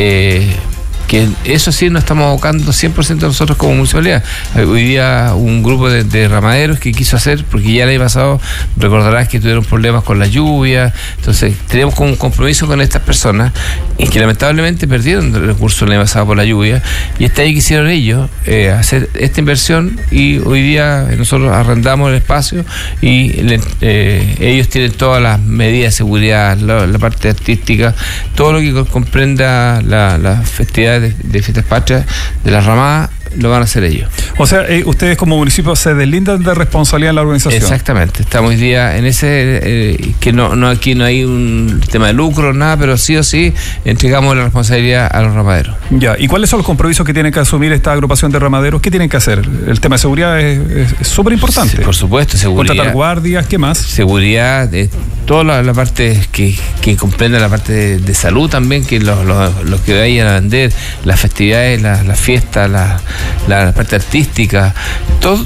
que eso sí nos estamos abocando 100% nosotros como municipalidad. Hoy día un grupo de ramaderos que quiso hacer, porque ya el año pasado recordarás que tuvieron problemas con la lluvia, entonces tenemos como un compromiso con estas personas y que lamentablemente perdieron recursos el año pasado por la lluvia, y este año quisieron ellos hacer esta inversión, y hoy día nosotros arrendamos el espacio y ellos tienen todas las medidas de seguridad, la parte artística, todo lo que comprenda la festividad de Fiestas Patrias, de la ramada, lo van a hacer ellos. O sea, ustedes como municipio se deslindan de responsabilidad en la organización. Exactamente, estamos hoy día en ese, que aquí no hay un tema de lucro, nada, pero sí o sí entregamos la responsabilidad a los ramaderos. Ya, ¿y cuáles son los compromisos que tienen que asumir esta agrupación de ramaderos? ¿Qué tienen que hacer? El tema de seguridad es súper importante. Sí, por supuesto, seguridad. Contratar guardias, ¿qué más? Seguridad, toda la parte que comprende la parte de salud también, que los que vayan a vender, las festividades, las fiestas, la parte artística, todo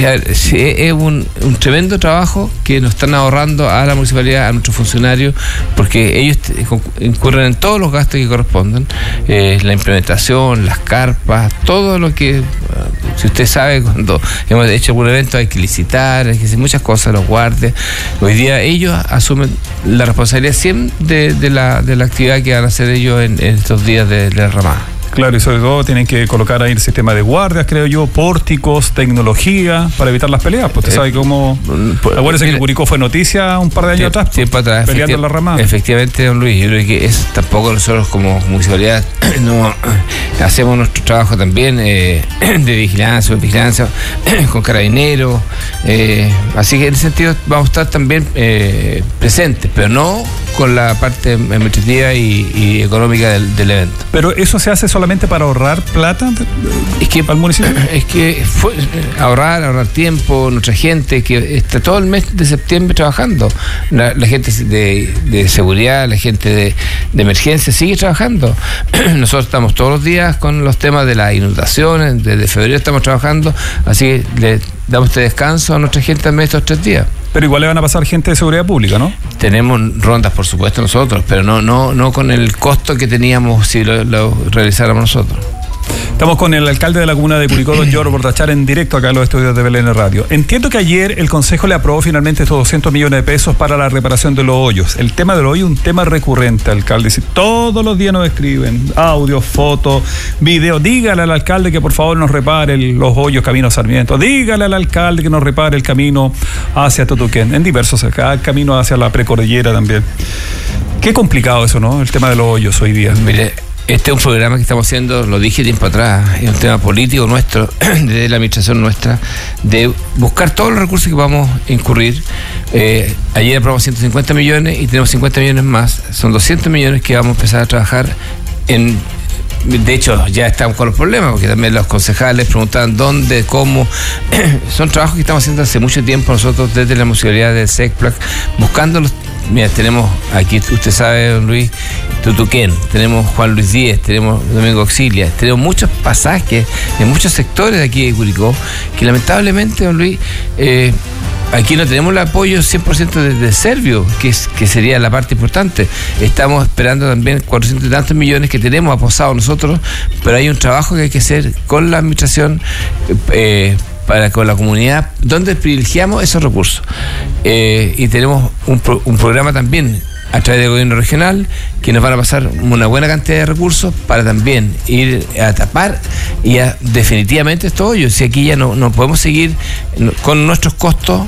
es un tremendo trabajo que nos están ahorrando a la municipalidad, a nuestros funcionarios, porque ellos incurren en todos los gastos que corresponden, la implementación, las carpas, todo lo que, si usted sabe, cuando hemos hecho algún evento hay que licitar, hay que hacer muchas cosas, los guardias. Hoy día ellos asumen la responsabilidad 100 de la actividad que van a hacer ellos en estos días de la ramada. Claro, y sobre todo tienen que colocar ahí el sistema de guardias, creo yo, pórticos, tecnología, para evitar las peleas. Pues usted sabe cómo... Acuérdense que Curicó fue noticia un par de años atrás, peleando en la ramada. Efectivamente, don Luis, yo creo que tampoco nosotros como municipalidad no hacemos nuestro trabajo también de vigilancia con Carabineros. Así que en ese sentido vamos a estar también presentes, pero no con la parte administrativa y económica del evento. Pero eso se hace solamente para ahorrar plata al municipio. Es que ahorrar tiempo, nuestra gente que está todo el mes de septiembre trabajando, la gente de seguridad, la gente de emergencia sigue trabajando. Nosotros estamos todos los días con los temas de las inundaciones, desde febrero estamos trabajando, así que le damos este descanso a nuestra gente también estos 3 días. Pero igual le van a pasar gente de seguridad pública, ¿no? Tenemos rondas, por supuesto, nosotros, pero no con el costo que teníamos si lo realizáramos nosotros. Estamos con el alcalde de la comuna de Curicó, don Giorgio Bordachar, en directo acá en los estudios de BLN Radio. Entiendo que ayer el Consejo le aprobó finalmente estos 200 millones de pesos para la reparación de los hoyos. El tema de los hoyos es un tema recurrente, alcalde. Si todos los días nos escriben audios, fotos, videos. Dígale al alcalde que por favor nos repare los hoyos camino a Sarmiento. Dígale al alcalde que nos repare el camino hacia Tutuquén. En diversos, acá, el camino hacia la precordillera también. Qué complicado eso, ¿no? El tema de los hoyos hoy día. Mire, Este es un programa que estamos haciendo, lo dije tiempo atrás, es un tema político nuestro, de la administración nuestra, de buscar todos los recursos que vamos a incurrir. Ayer aprobamos 150 millones y tenemos 50 millones más. Son 200 millones que vamos a empezar a trabajar en... De hecho, ya estamos con los problemas, porque también los concejales preguntaban dónde, cómo. Son trabajos que estamos haciendo hace mucho tiempo nosotros desde la municipalidad de SECPLAC, buscando los... Mira, tenemos aquí, usted sabe, don Luis, Tutuquén, tenemos Juan Luis Díez, tenemos Domingo Auxilia, tenemos muchos pasajes en muchos sectores de aquí de Curicó, que lamentablemente, don Luis, aquí no tenemos el apoyo 100% de Servio, que sería la parte importante. Estamos esperando también 400 y tantos millones que tenemos aposados nosotros, pero hay un trabajo que hay que hacer con la administración, con la comunidad, donde privilegiamos esos recursos. Y tenemos un programa también a través del gobierno regional que nos van a pasar una buena cantidad de recursos para también ir a tapar y a definitivamente estos hoyos. Si aquí ya no podemos seguir con nuestros costos,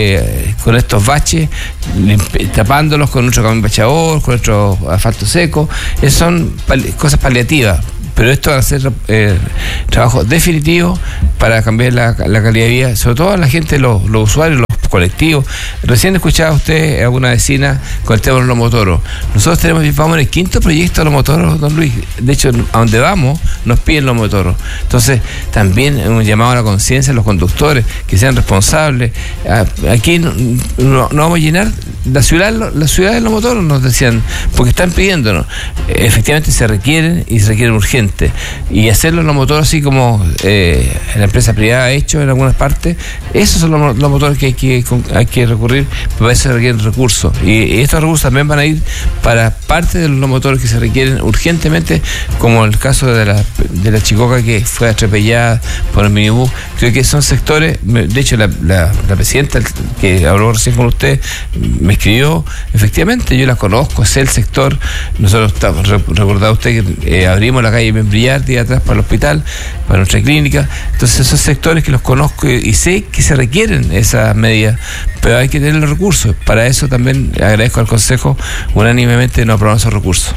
con estos baches, tapándolos con nuestro camión bachador, con nuestro asfalto seco. Esas son cosas paliativas. Pero esto va a ser trabajo definitivo para cambiar la calidad de vida, sobre todo a la gente, los usuarios, los colectivos. Recién escuchaba usted a una vecina con el tema de los motoros. Nosotros vamos en el 5.º proyecto de los motoros, don Luis. De hecho, a donde vamos, nos piden los motoros. Entonces, también un llamado a la conciencia de los conductores, que sean responsables. Aquí no vamos a llenar la ciudad de los motoros, nos decían, porque están pidiéndonos. Efectivamente se requieren urgentes. Y hacerlo en los motores así como la empresa privada ha hecho en algunas partes, esos son los motores que hay que recurrir, pero eso requieren recursos. Y estos recursos también van a ir para parte de los motores que se requieren urgentemente, como el caso de la chicoca que fue atropellada por el minibús. Creo que son sectores, de hecho la presidenta que habló recién con usted me escribió, efectivamente yo la conozco, sé el sector. Nosotros recordaba usted que abrimos la calle Membrillar día atrás para el hospital, para nuestra clínica. Entonces esos sectores que los conozco y sé que se requieren esas medidas, pero hay que tener los recursos. Para eso también agradezco al Consejo unánimemente no aprobar esos recursos.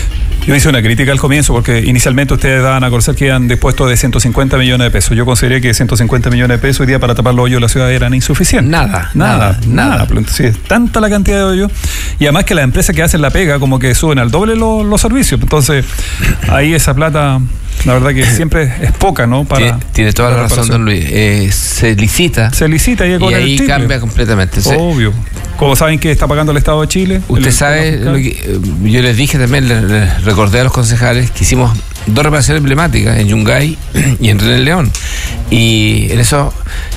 Yo hice una crítica al comienzo porque inicialmente ustedes daban a conocer que iban dispuestos de 150 millones de pesos. Yo consideré que 150 millones de pesos hoy día para tapar los hoyos de la ciudad eran insuficientes. Nada. Entonces, tanta la cantidad de hoyos. Y además que las empresas que hacen la pega como que suben al doble los servicios. Entonces, ahí esa plata, la verdad que siempre es poca, ¿no? Tiene toda la razón, don Luis. Se licita y ahí cambia completamente. Obvio. Como saben que está pagando el Estado de Chile. Usted sabe, lo que yo les dije también, les recordé a los concejales que hicimos 2 reparaciones emblemáticas en Yungay y en René León. Y en eso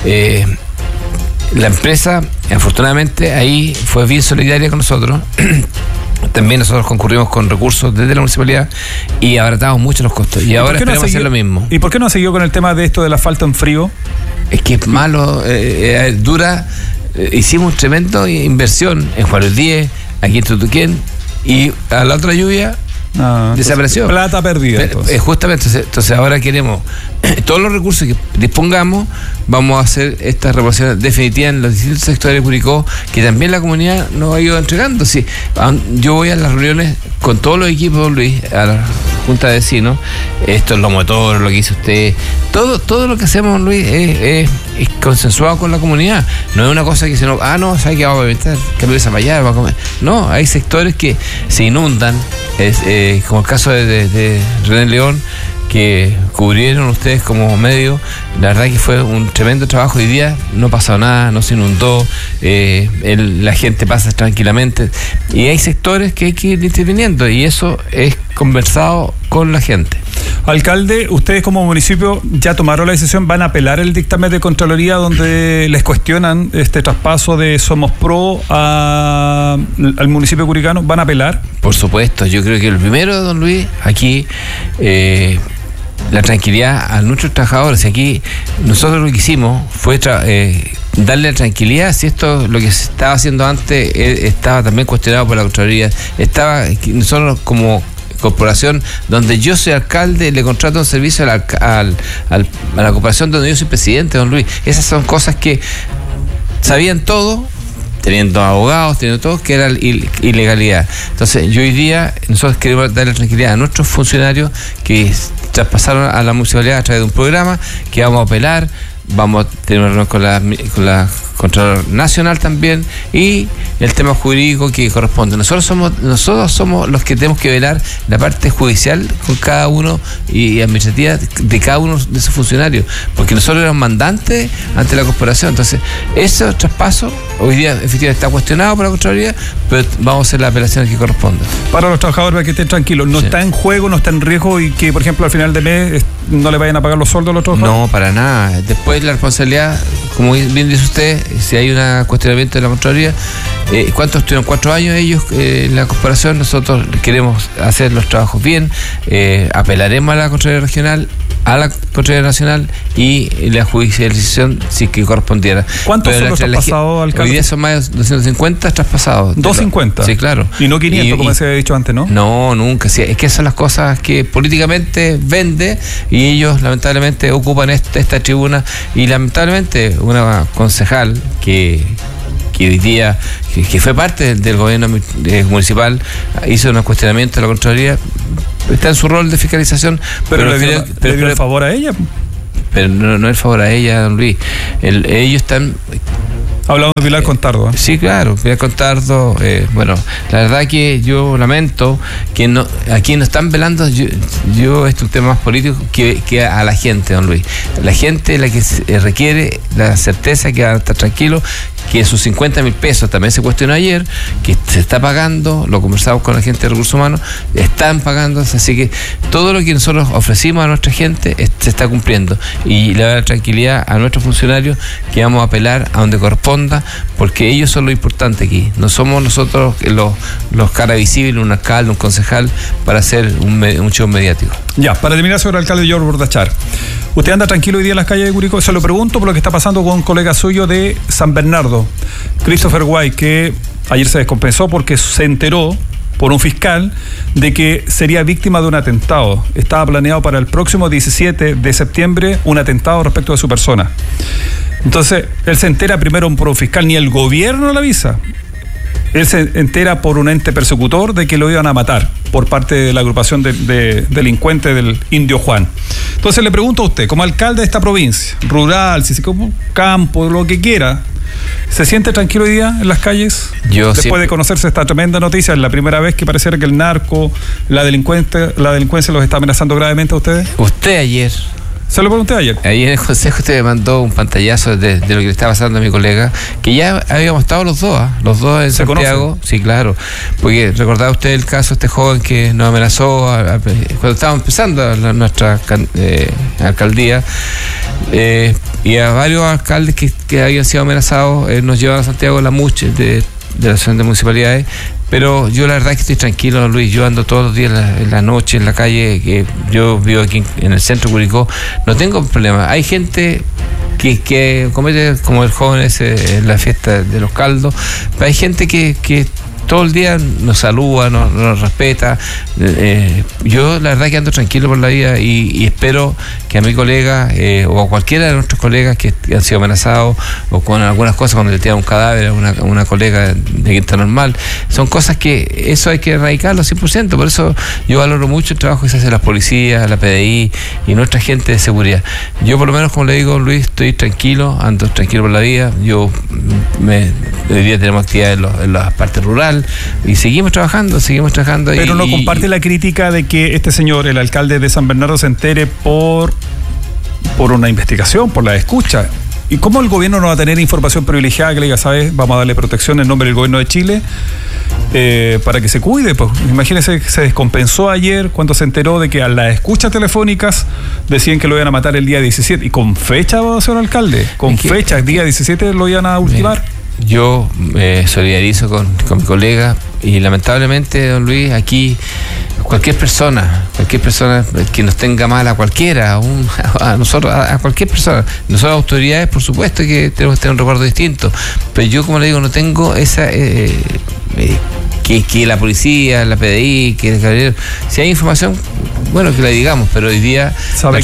la empresa, afortunadamente, ahí fue bien solidaria con nosotros. También nosotros concurrimos con recursos desde la municipalidad y abaratamos mucho los costos. Y ahora esperamos hacer lo mismo. ¿Y por qué no siguió con el tema de esto del asfalto en frío? Es que es malo, dura. Hicimos tremenda inversión en Juan Luis Díez, aquí en Tutuquén, y a la otra lluvia desapareció. Plata perdida. Justamente, entonces ahora queremos todos los recursos que dispongamos, vamos a hacer estas reparaciones definitivas en los distintos sectores de Curicó, que también la comunidad nos ha ido entregando. Sí, yo voy a las reuniones con todos los equipos, Luis, a la Junta de Vecinos, esto es los motores, lo que hizo usted, todo lo que hacemos, Luis, es consensuado con la comunidad. No es una cosa que se nos, ¿sabe qué vamos a inventar? Cambio esa para allá, vamos a comer. No, hay sectores que se inundan, como el caso de René León, que cubrieron ustedes como medio. La verdad que fue un tremendo trabajo. Hoy día no pasó nada, no se inundó, la gente pasa tranquilamente, y hay sectores que hay que ir interviniendo, y eso es conversado con la gente. Alcalde, ustedes como municipio ya tomaron la decisión, van a apelar el dictamen de Contraloría donde les cuestionan este traspaso de Somos Pro al municipio curicano. ¿Van a apelar? Por supuesto, yo creo que el primero, don Luis, aquí la tranquilidad a nuestros trabajadores. Aquí nosotros lo que hicimos fue darle la tranquilidad. Si esto, lo que se estaba haciendo antes, estaba también cuestionado por la Contraloría, nosotros como corporación donde yo soy alcalde, le contrato un servicio a la corporación donde yo soy presidente, don Luis. Esas son cosas que sabían todo, teniendo abogados, teniendo todo, que era ilegalidad. Entonces, yo hoy día, nosotros queremos darle tranquilidad a nuestros funcionarios que traspasaron a la municipalidad a través de un programa que vamos a apelar. Vamos a tener una reunión con la Contralor Nacional también, y el tema jurídico que corresponde. Nosotros somos los que tenemos que velar la parte judicial con cada uno y administrativa de cada uno de esos funcionarios, porque nosotros éramos mandantes ante la corporación. Entonces, ese traspaso hoy día efectivamente está cuestionado por la Contraloría, pero vamos a hacer la apelación que corresponde. Para los trabajadores, para que estén tranquilos, no está en juego, no está en riesgo y que, por ejemplo, al final de mes no le vayan a pagar los sueldos a los trabajadores. No, para nada. Después la responsabilidad, como bien dice usted, si hay un cuestionamiento de la Contraloría, ¿cuántos estuvieron? 4 años ellos en la corporación. Nosotros queremos hacer los trabajos bien, apelaremos a la Contraloría Regional, a la Contraloría Nacional y la judicialización si que correspondiera. ¿Cuántos son los traspasados, alcalde? Hoy día son más de 250 traspasados. 250. Sí, claro. Y no 500, como se había dicho antes, ¿no? No, nunca. Sí, es que esas son las cosas que políticamente vende y ellos lamentablemente ocupan esta tribuna, y lamentablemente una concejal que hoy día, que fue parte del gobierno municipal, hizo un cuestionamiento de la Contraloría, está en su rol de fiscalización, pero le dio el favor a ella. Pero no es el favor a ella, don Luis. Ellos están... Hablamos de Pilar Contardo. Sí, claro, Pilar Contardo. Bueno, la verdad que yo lamento que aquí no están velando. Yo es un tema más político que a la gente, don Luis. La gente es la que requiere la certeza que van a estar tranquilos, que sus 50 mil pesos también se cuestionó ayer, que se está pagando, lo conversamos con la gente de Recursos Humanos, están pagando, así que todo lo que nosotros ofrecimos a nuestra gente se está cumpliendo, y le da la tranquilidad a nuestros funcionarios que vamos a apelar a donde corresponda, porque ellos son lo importante aquí. No somos nosotros los cara visibles, un alcalde, un concejal, para hacer un show mediático. Ya, para terminar, sobre el alcalde George Bordachar, ¿usted anda tranquilo hoy día en las calles de Curicó? Se lo pregunto por lo que está pasando con un colega suyo de San Bernardo, Christopher White, que ayer se descompensó porque se enteró por un fiscal de que sería víctima de un atentado. Estaba planeado para el próximo 17 de septiembre un atentado respecto de su persona. Entonces, él se entera primero por un fiscal, ni el gobierno le avisa. Él se entera por un ente persecutor de que lo iban a matar por parte de la agrupación de delincuentes del Indio Juan. Entonces le pregunto a usted, como alcalde de esta provincia, rural, si se como campo, lo que quiera, ¿se siente tranquilo hoy día en las calles? Después de conocerse esta tremenda noticia, es la primera vez que pareciera que el narco, la delincuencia los está amenazando gravemente a ustedes. Usted ayer... Se lo pregunté ayer. Ahí en el consejo usted me mandó un pantallazo de lo que le está pasando a mi colega, que ya habíamos estado los dos en Santiago. ¿Conocen? Sí, claro. Porque recordaba usted el caso de este joven que nos amenazó cuando estábamos empezando nuestra alcaldía, y a varios alcaldes que habían sido amenazados nos llevan a Santiago la MUCH de la Asociación de Municipalidades. Pero yo la verdad es que estoy tranquilo, Luis. Yo ando todos los días en la noche, en la calle, que yo vivo aquí en el centro de Curicó. No tengo problema. Hay gente que comete, como el joven ese en la fiesta de los caldos, pero hay gente que todo el día nos saluda, nos respeta. Yo la verdad que ando tranquilo por la vida y espero que a mi colega o a cualquiera de nuestros colegas que han sido amenazados o con algunas cosas, cuando le tiran un cadáver a una colega de Quinta Normal, son cosas que eso hay que erradicarlo 100%. Por eso yo valoro mucho el trabajo que se hace la policía, la PDI y nuestra gente de seguridad. Yo por lo menos, como le digo, Luis, estoy tranquilo, ando tranquilo por la vida. Hoy día tenemos actividades en la parte rural y seguimos trabajando. Pero no comparte la crítica de que este señor, el alcalde de San Bernardo, se entere por una investigación, por la escucha. ¿Y cómo el gobierno no va a tener información privilegiada que le diga, sabes, vamos a darle protección en nombre del gobierno de Chile para que se cuide? Pues imagínese que se descompensó ayer cuando se enteró de que a las escuchas telefónicas decían que lo iban a matar el día 17 y con fecha, señor alcalde, fecha, el día 17 lo iban a ultimar. Yo me solidarizo con mi colega y lamentablemente, don Luis, aquí cualquier persona que nos tenga mal a cualquiera, a nosotros, a cualquier persona, nosotros autoridades, por supuesto que tenemos que tener un recuerdo distinto, pero yo, como le digo, no tengo esa que la policía, la PDI, que el carabinero, si hay información, bueno, que la digamos, pero hoy día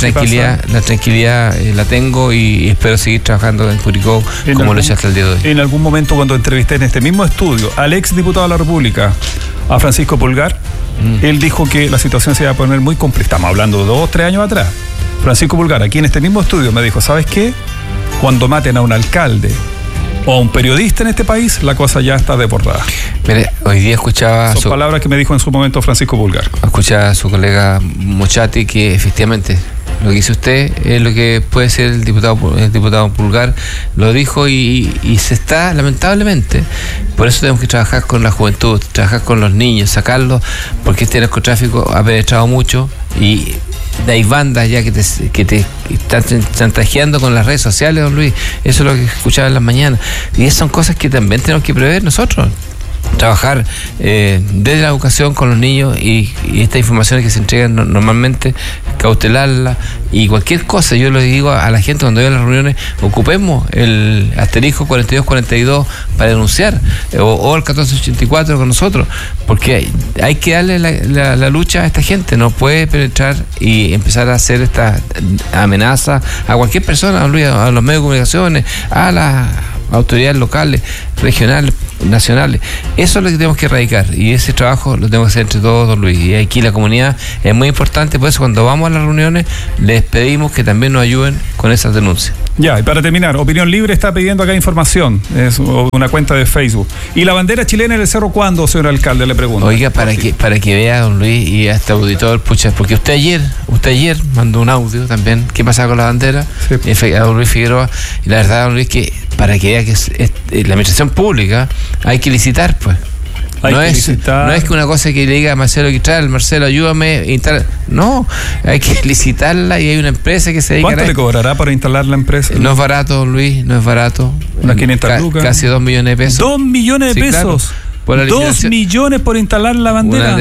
la tranquilidad la tengo y espero seguir trabajando en Curicó como lo he hecho hasta el día de hoy. En algún momento, cuando entrevisté en este mismo estudio al ex diputado de la República, a Francisco Pulgar, él dijo que la situación se iba a poner muy compleja. Estamos hablando de 2-3 años atrás. Francisco Pulgar, aquí en este mismo estudio, me dijo, ¿sabes qué? Cuando maten a un alcalde o a un periodista en este país, la cosa ya está desbordada. Mire, hoy día escuchaba... Son palabras que me dijo en su momento Francisco Pulgar. Escuchaba a su colega Mochati que efectivamente lo que dice usted es lo que puede ser el diputado Pulgar, lo dijo y se está, lamentablemente, por eso tenemos que trabajar con la juventud, trabajar con los niños, sacarlos, porque este narcotráfico ha penetrado mucho y hay bandas ya que te están chantajeando con las redes sociales, don Luis. Eso es lo que escuchaba en las mañanas. Y esas son cosas que también tenemos que prever nosotros. Trabajar desde la educación con los niños y estas informaciones que se entregan normalmente, cautelarlas y cualquier cosa. Yo le digo a la gente cuando vaya a las reuniones, ocupemos el asterisco 4242 para denunciar o el 1484 con nosotros, porque hay que darle la lucha a esta gente. No puede penetrar y empezar a hacer esta amenaza a cualquier persona, a los medios de comunicaciones, a las autoridades locales, regionales, nacionales. Eso es lo que tenemos que erradicar y ese trabajo lo tenemos que hacer entre todos, don Luis. Y aquí la comunidad es muy importante, por eso cuando vamos a las reuniones les pedimos que también nos ayuden con esas denuncias. Ya, y para terminar, Opinión Libre está pidiendo acá información, es una cuenta de Facebook. ¿Y la bandera chilena en el cerro cuándo, señor alcalde? Le pregunto. Oiga, para que vea, don Luis, y hasta auditor, pucha, porque usted ayer mandó un audio también, ¿qué pasaba con la bandera? Sí. A don Luis Figueroa, y la verdad, don Luis, que para que vea que la administración pública hay que licitar, pues. No es que una cosa que le diga a Marcelo Quitral, Marcelo, ayúdame a instalar. No, hay que licitarla y hay una empresa que se dedica. ¿Cuánto le cobrará para instalar la empresa? No es barato, don Luis, no es barato. Unas 500 lucas. Casi 2 millones de pesos. 2 millones de pesos. Claro. 2 millones por instalar la bandera.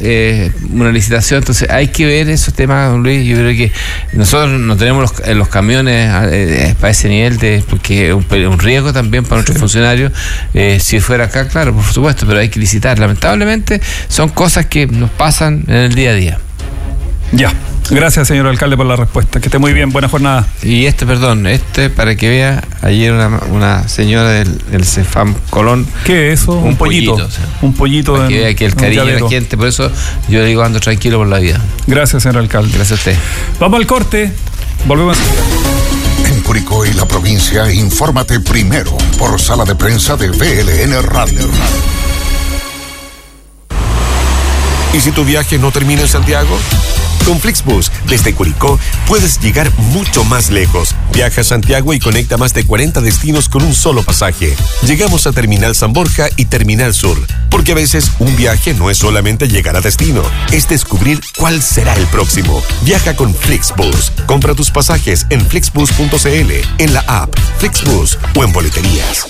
Una licitación, entonces hay que ver esos temas, don Luis. Yo creo que nosotros no tenemos los camiones para ese nivel, porque es un riesgo también para nuestros funcionarios. Si fuera acá, claro, por supuesto, pero hay que licitar. Lamentablemente son cosas que nos pasan en el día a día. Ya. Gracias, señor alcalde, por la respuesta. Que esté muy bien, buena jornada. Y para que vea, ayer una señora del Cefam Colón. ¿Qué es eso? Un pollito. Un pollito. Para que vea que el cariño de la gente, por eso yo digo, ando tranquilo por la vida. Gracias, señor alcalde. Gracias a usted. Vamos al corte. Volvemos. En Curicó y la provincia, infórmate primero por sala de prensa de VLN Radio. ¿Y si tu viaje no termina en Santiago? Con Flixbus, desde Curicó, puedes llegar mucho más lejos. Viaja a Santiago y conecta más de 40 destinos con un solo pasaje. Llegamos a Terminal San Borja y Terminal Sur, porque a veces un viaje no es solamente llegar a destino, es descubrir cuál será el próximo. Viaja con Flixbus. Compra tus pasajes en flixbus.cl, en la app Flixbus o en boleterías.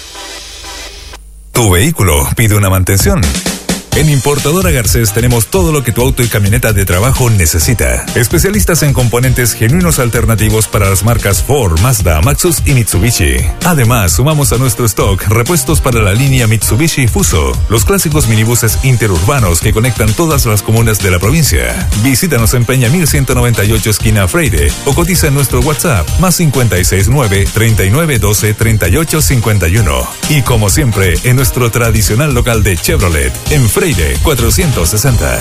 Tu vehículo pide una mantención. En Importadora Garcés tenemos todo lo que tu auto y camioneta de trabajo necesita. Especialistas en componentes genuinos alternativos para las marcas Ford, Mazda, Maxus y Mitsubishi. Además, sumamos a nuestro stock repuestos para la línea Mitsubishi Fuso, los clásicos minibuses interurbanos que conectan todas las comunas de la provincia. Visítanos en Peña 1198 esquina Freire o cotiza en nuestro WhatsApp +569 3912 3851. Y como siempre, en nuestro tradicional local de Chevrolet, en Freire 460.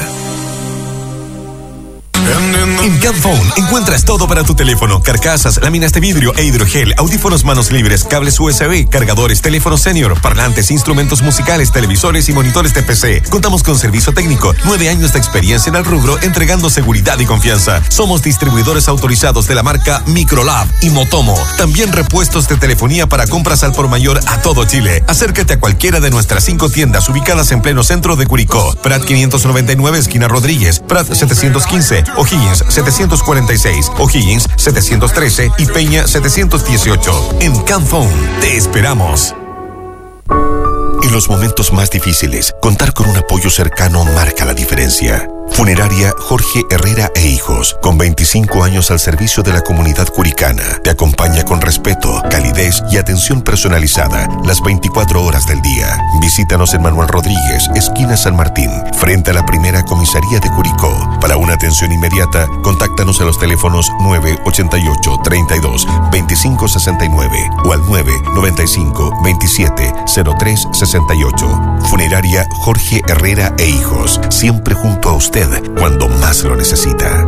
En Camphone encuentras todo para tu teléfono: carcasas, láminas de vidrio e hidrogel, audífonos manos libres, cables USB, cargadores, teléfonos senior, parlantes, instrumentos musicales, televisores y monitores de PC. Contamos con servicio técnico, 9 años de experiencia en el rubro, entregando seguridad y confianza. Somos distribuidores autorizados de la marca Microlab y Motomo. También repuestos de telefonía para compras al por mayor a todo Chile. Acércate a cualquiera de nuestras 5 tiendas ubicadas en pleno centro de Curicó: Prat 599 esquina Rodríguez, Prat 715, O'Higgins 746, O'Higgins 713 y Peña 718. En Camphone te esperamos. En los momentos más difíciles, contar con un apoyo cercano marca la diferencia. Funeraria Jorge Herrera e Hijos, con 25 años al servicio de la comunidad curicana. Te acompaña con respeto, calidez y atención personalizada las 24 horas del día. Visítanos en Manuel Rodríguez, esquina San Martín, frente a la primera comisaría de Curicó. Para una atención inmediata, contáctanos a los teléfonos 988 32 25 69 o al 995 27 03 68. Funeraria Jorge Herrera e Hijos, siempre junto a usted cuando más lo necesita.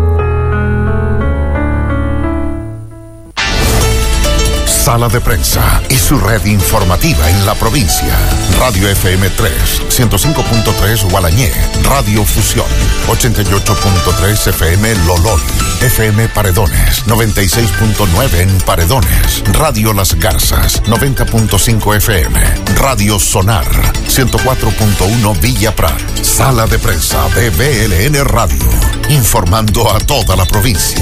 Sala de Prensa y su red informativa en la provincia. Radio FM 3, 105.3 Gualañé, Radio Fusión, 88.3 FM Lolón, FM Paredones, 96.9 en Paredones, Radio Las Garzas, 90.5 FM, Radio Sonar, 104.1 Villa Prat. Sala de Prensa de BLN Radio, informando a toda la provincia.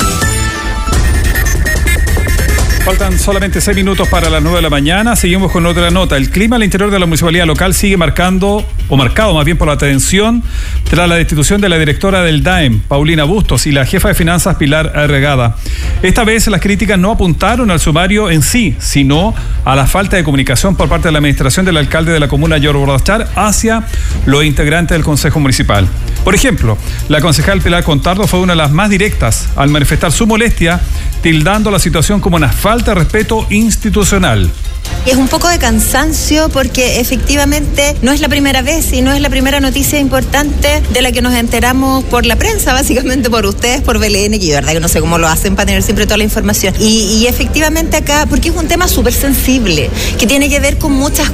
Faltan solamente 6 minutos para las 9 de la mañana. Seguimos con otra nota. El clima al interior de la municipalidad local sigue marcado más bien por la tensión tras la destitución de la directora del DAEM, Paulina Bustos, y la jefa de finanzas, Pilar Arregada. Esta vez las críticas no apuntaron al sumario en sí, sino a la falta de comunicación por parte de la administración del alcalde de la comuna, Giorgio Bordachar, hacia los integrantes del Consejo Municipal. Por ejemplo, la concejal Pilar Contardo fue una de las más directas al manifestar su molestia, tildando la situación como una falta de respeto institucional. Es un poco de cansancio porque efectivamente no es la primera vez y no es la primera noticia importante de la que nos enteramos por la prensa, básicamente por ustedes, por BLN, que yo de verdad que no sé cómo lo hacen para tener siempre toda la información. Y efectivamente acá, porque es un tema súper sensible, que tiene que ver con muchas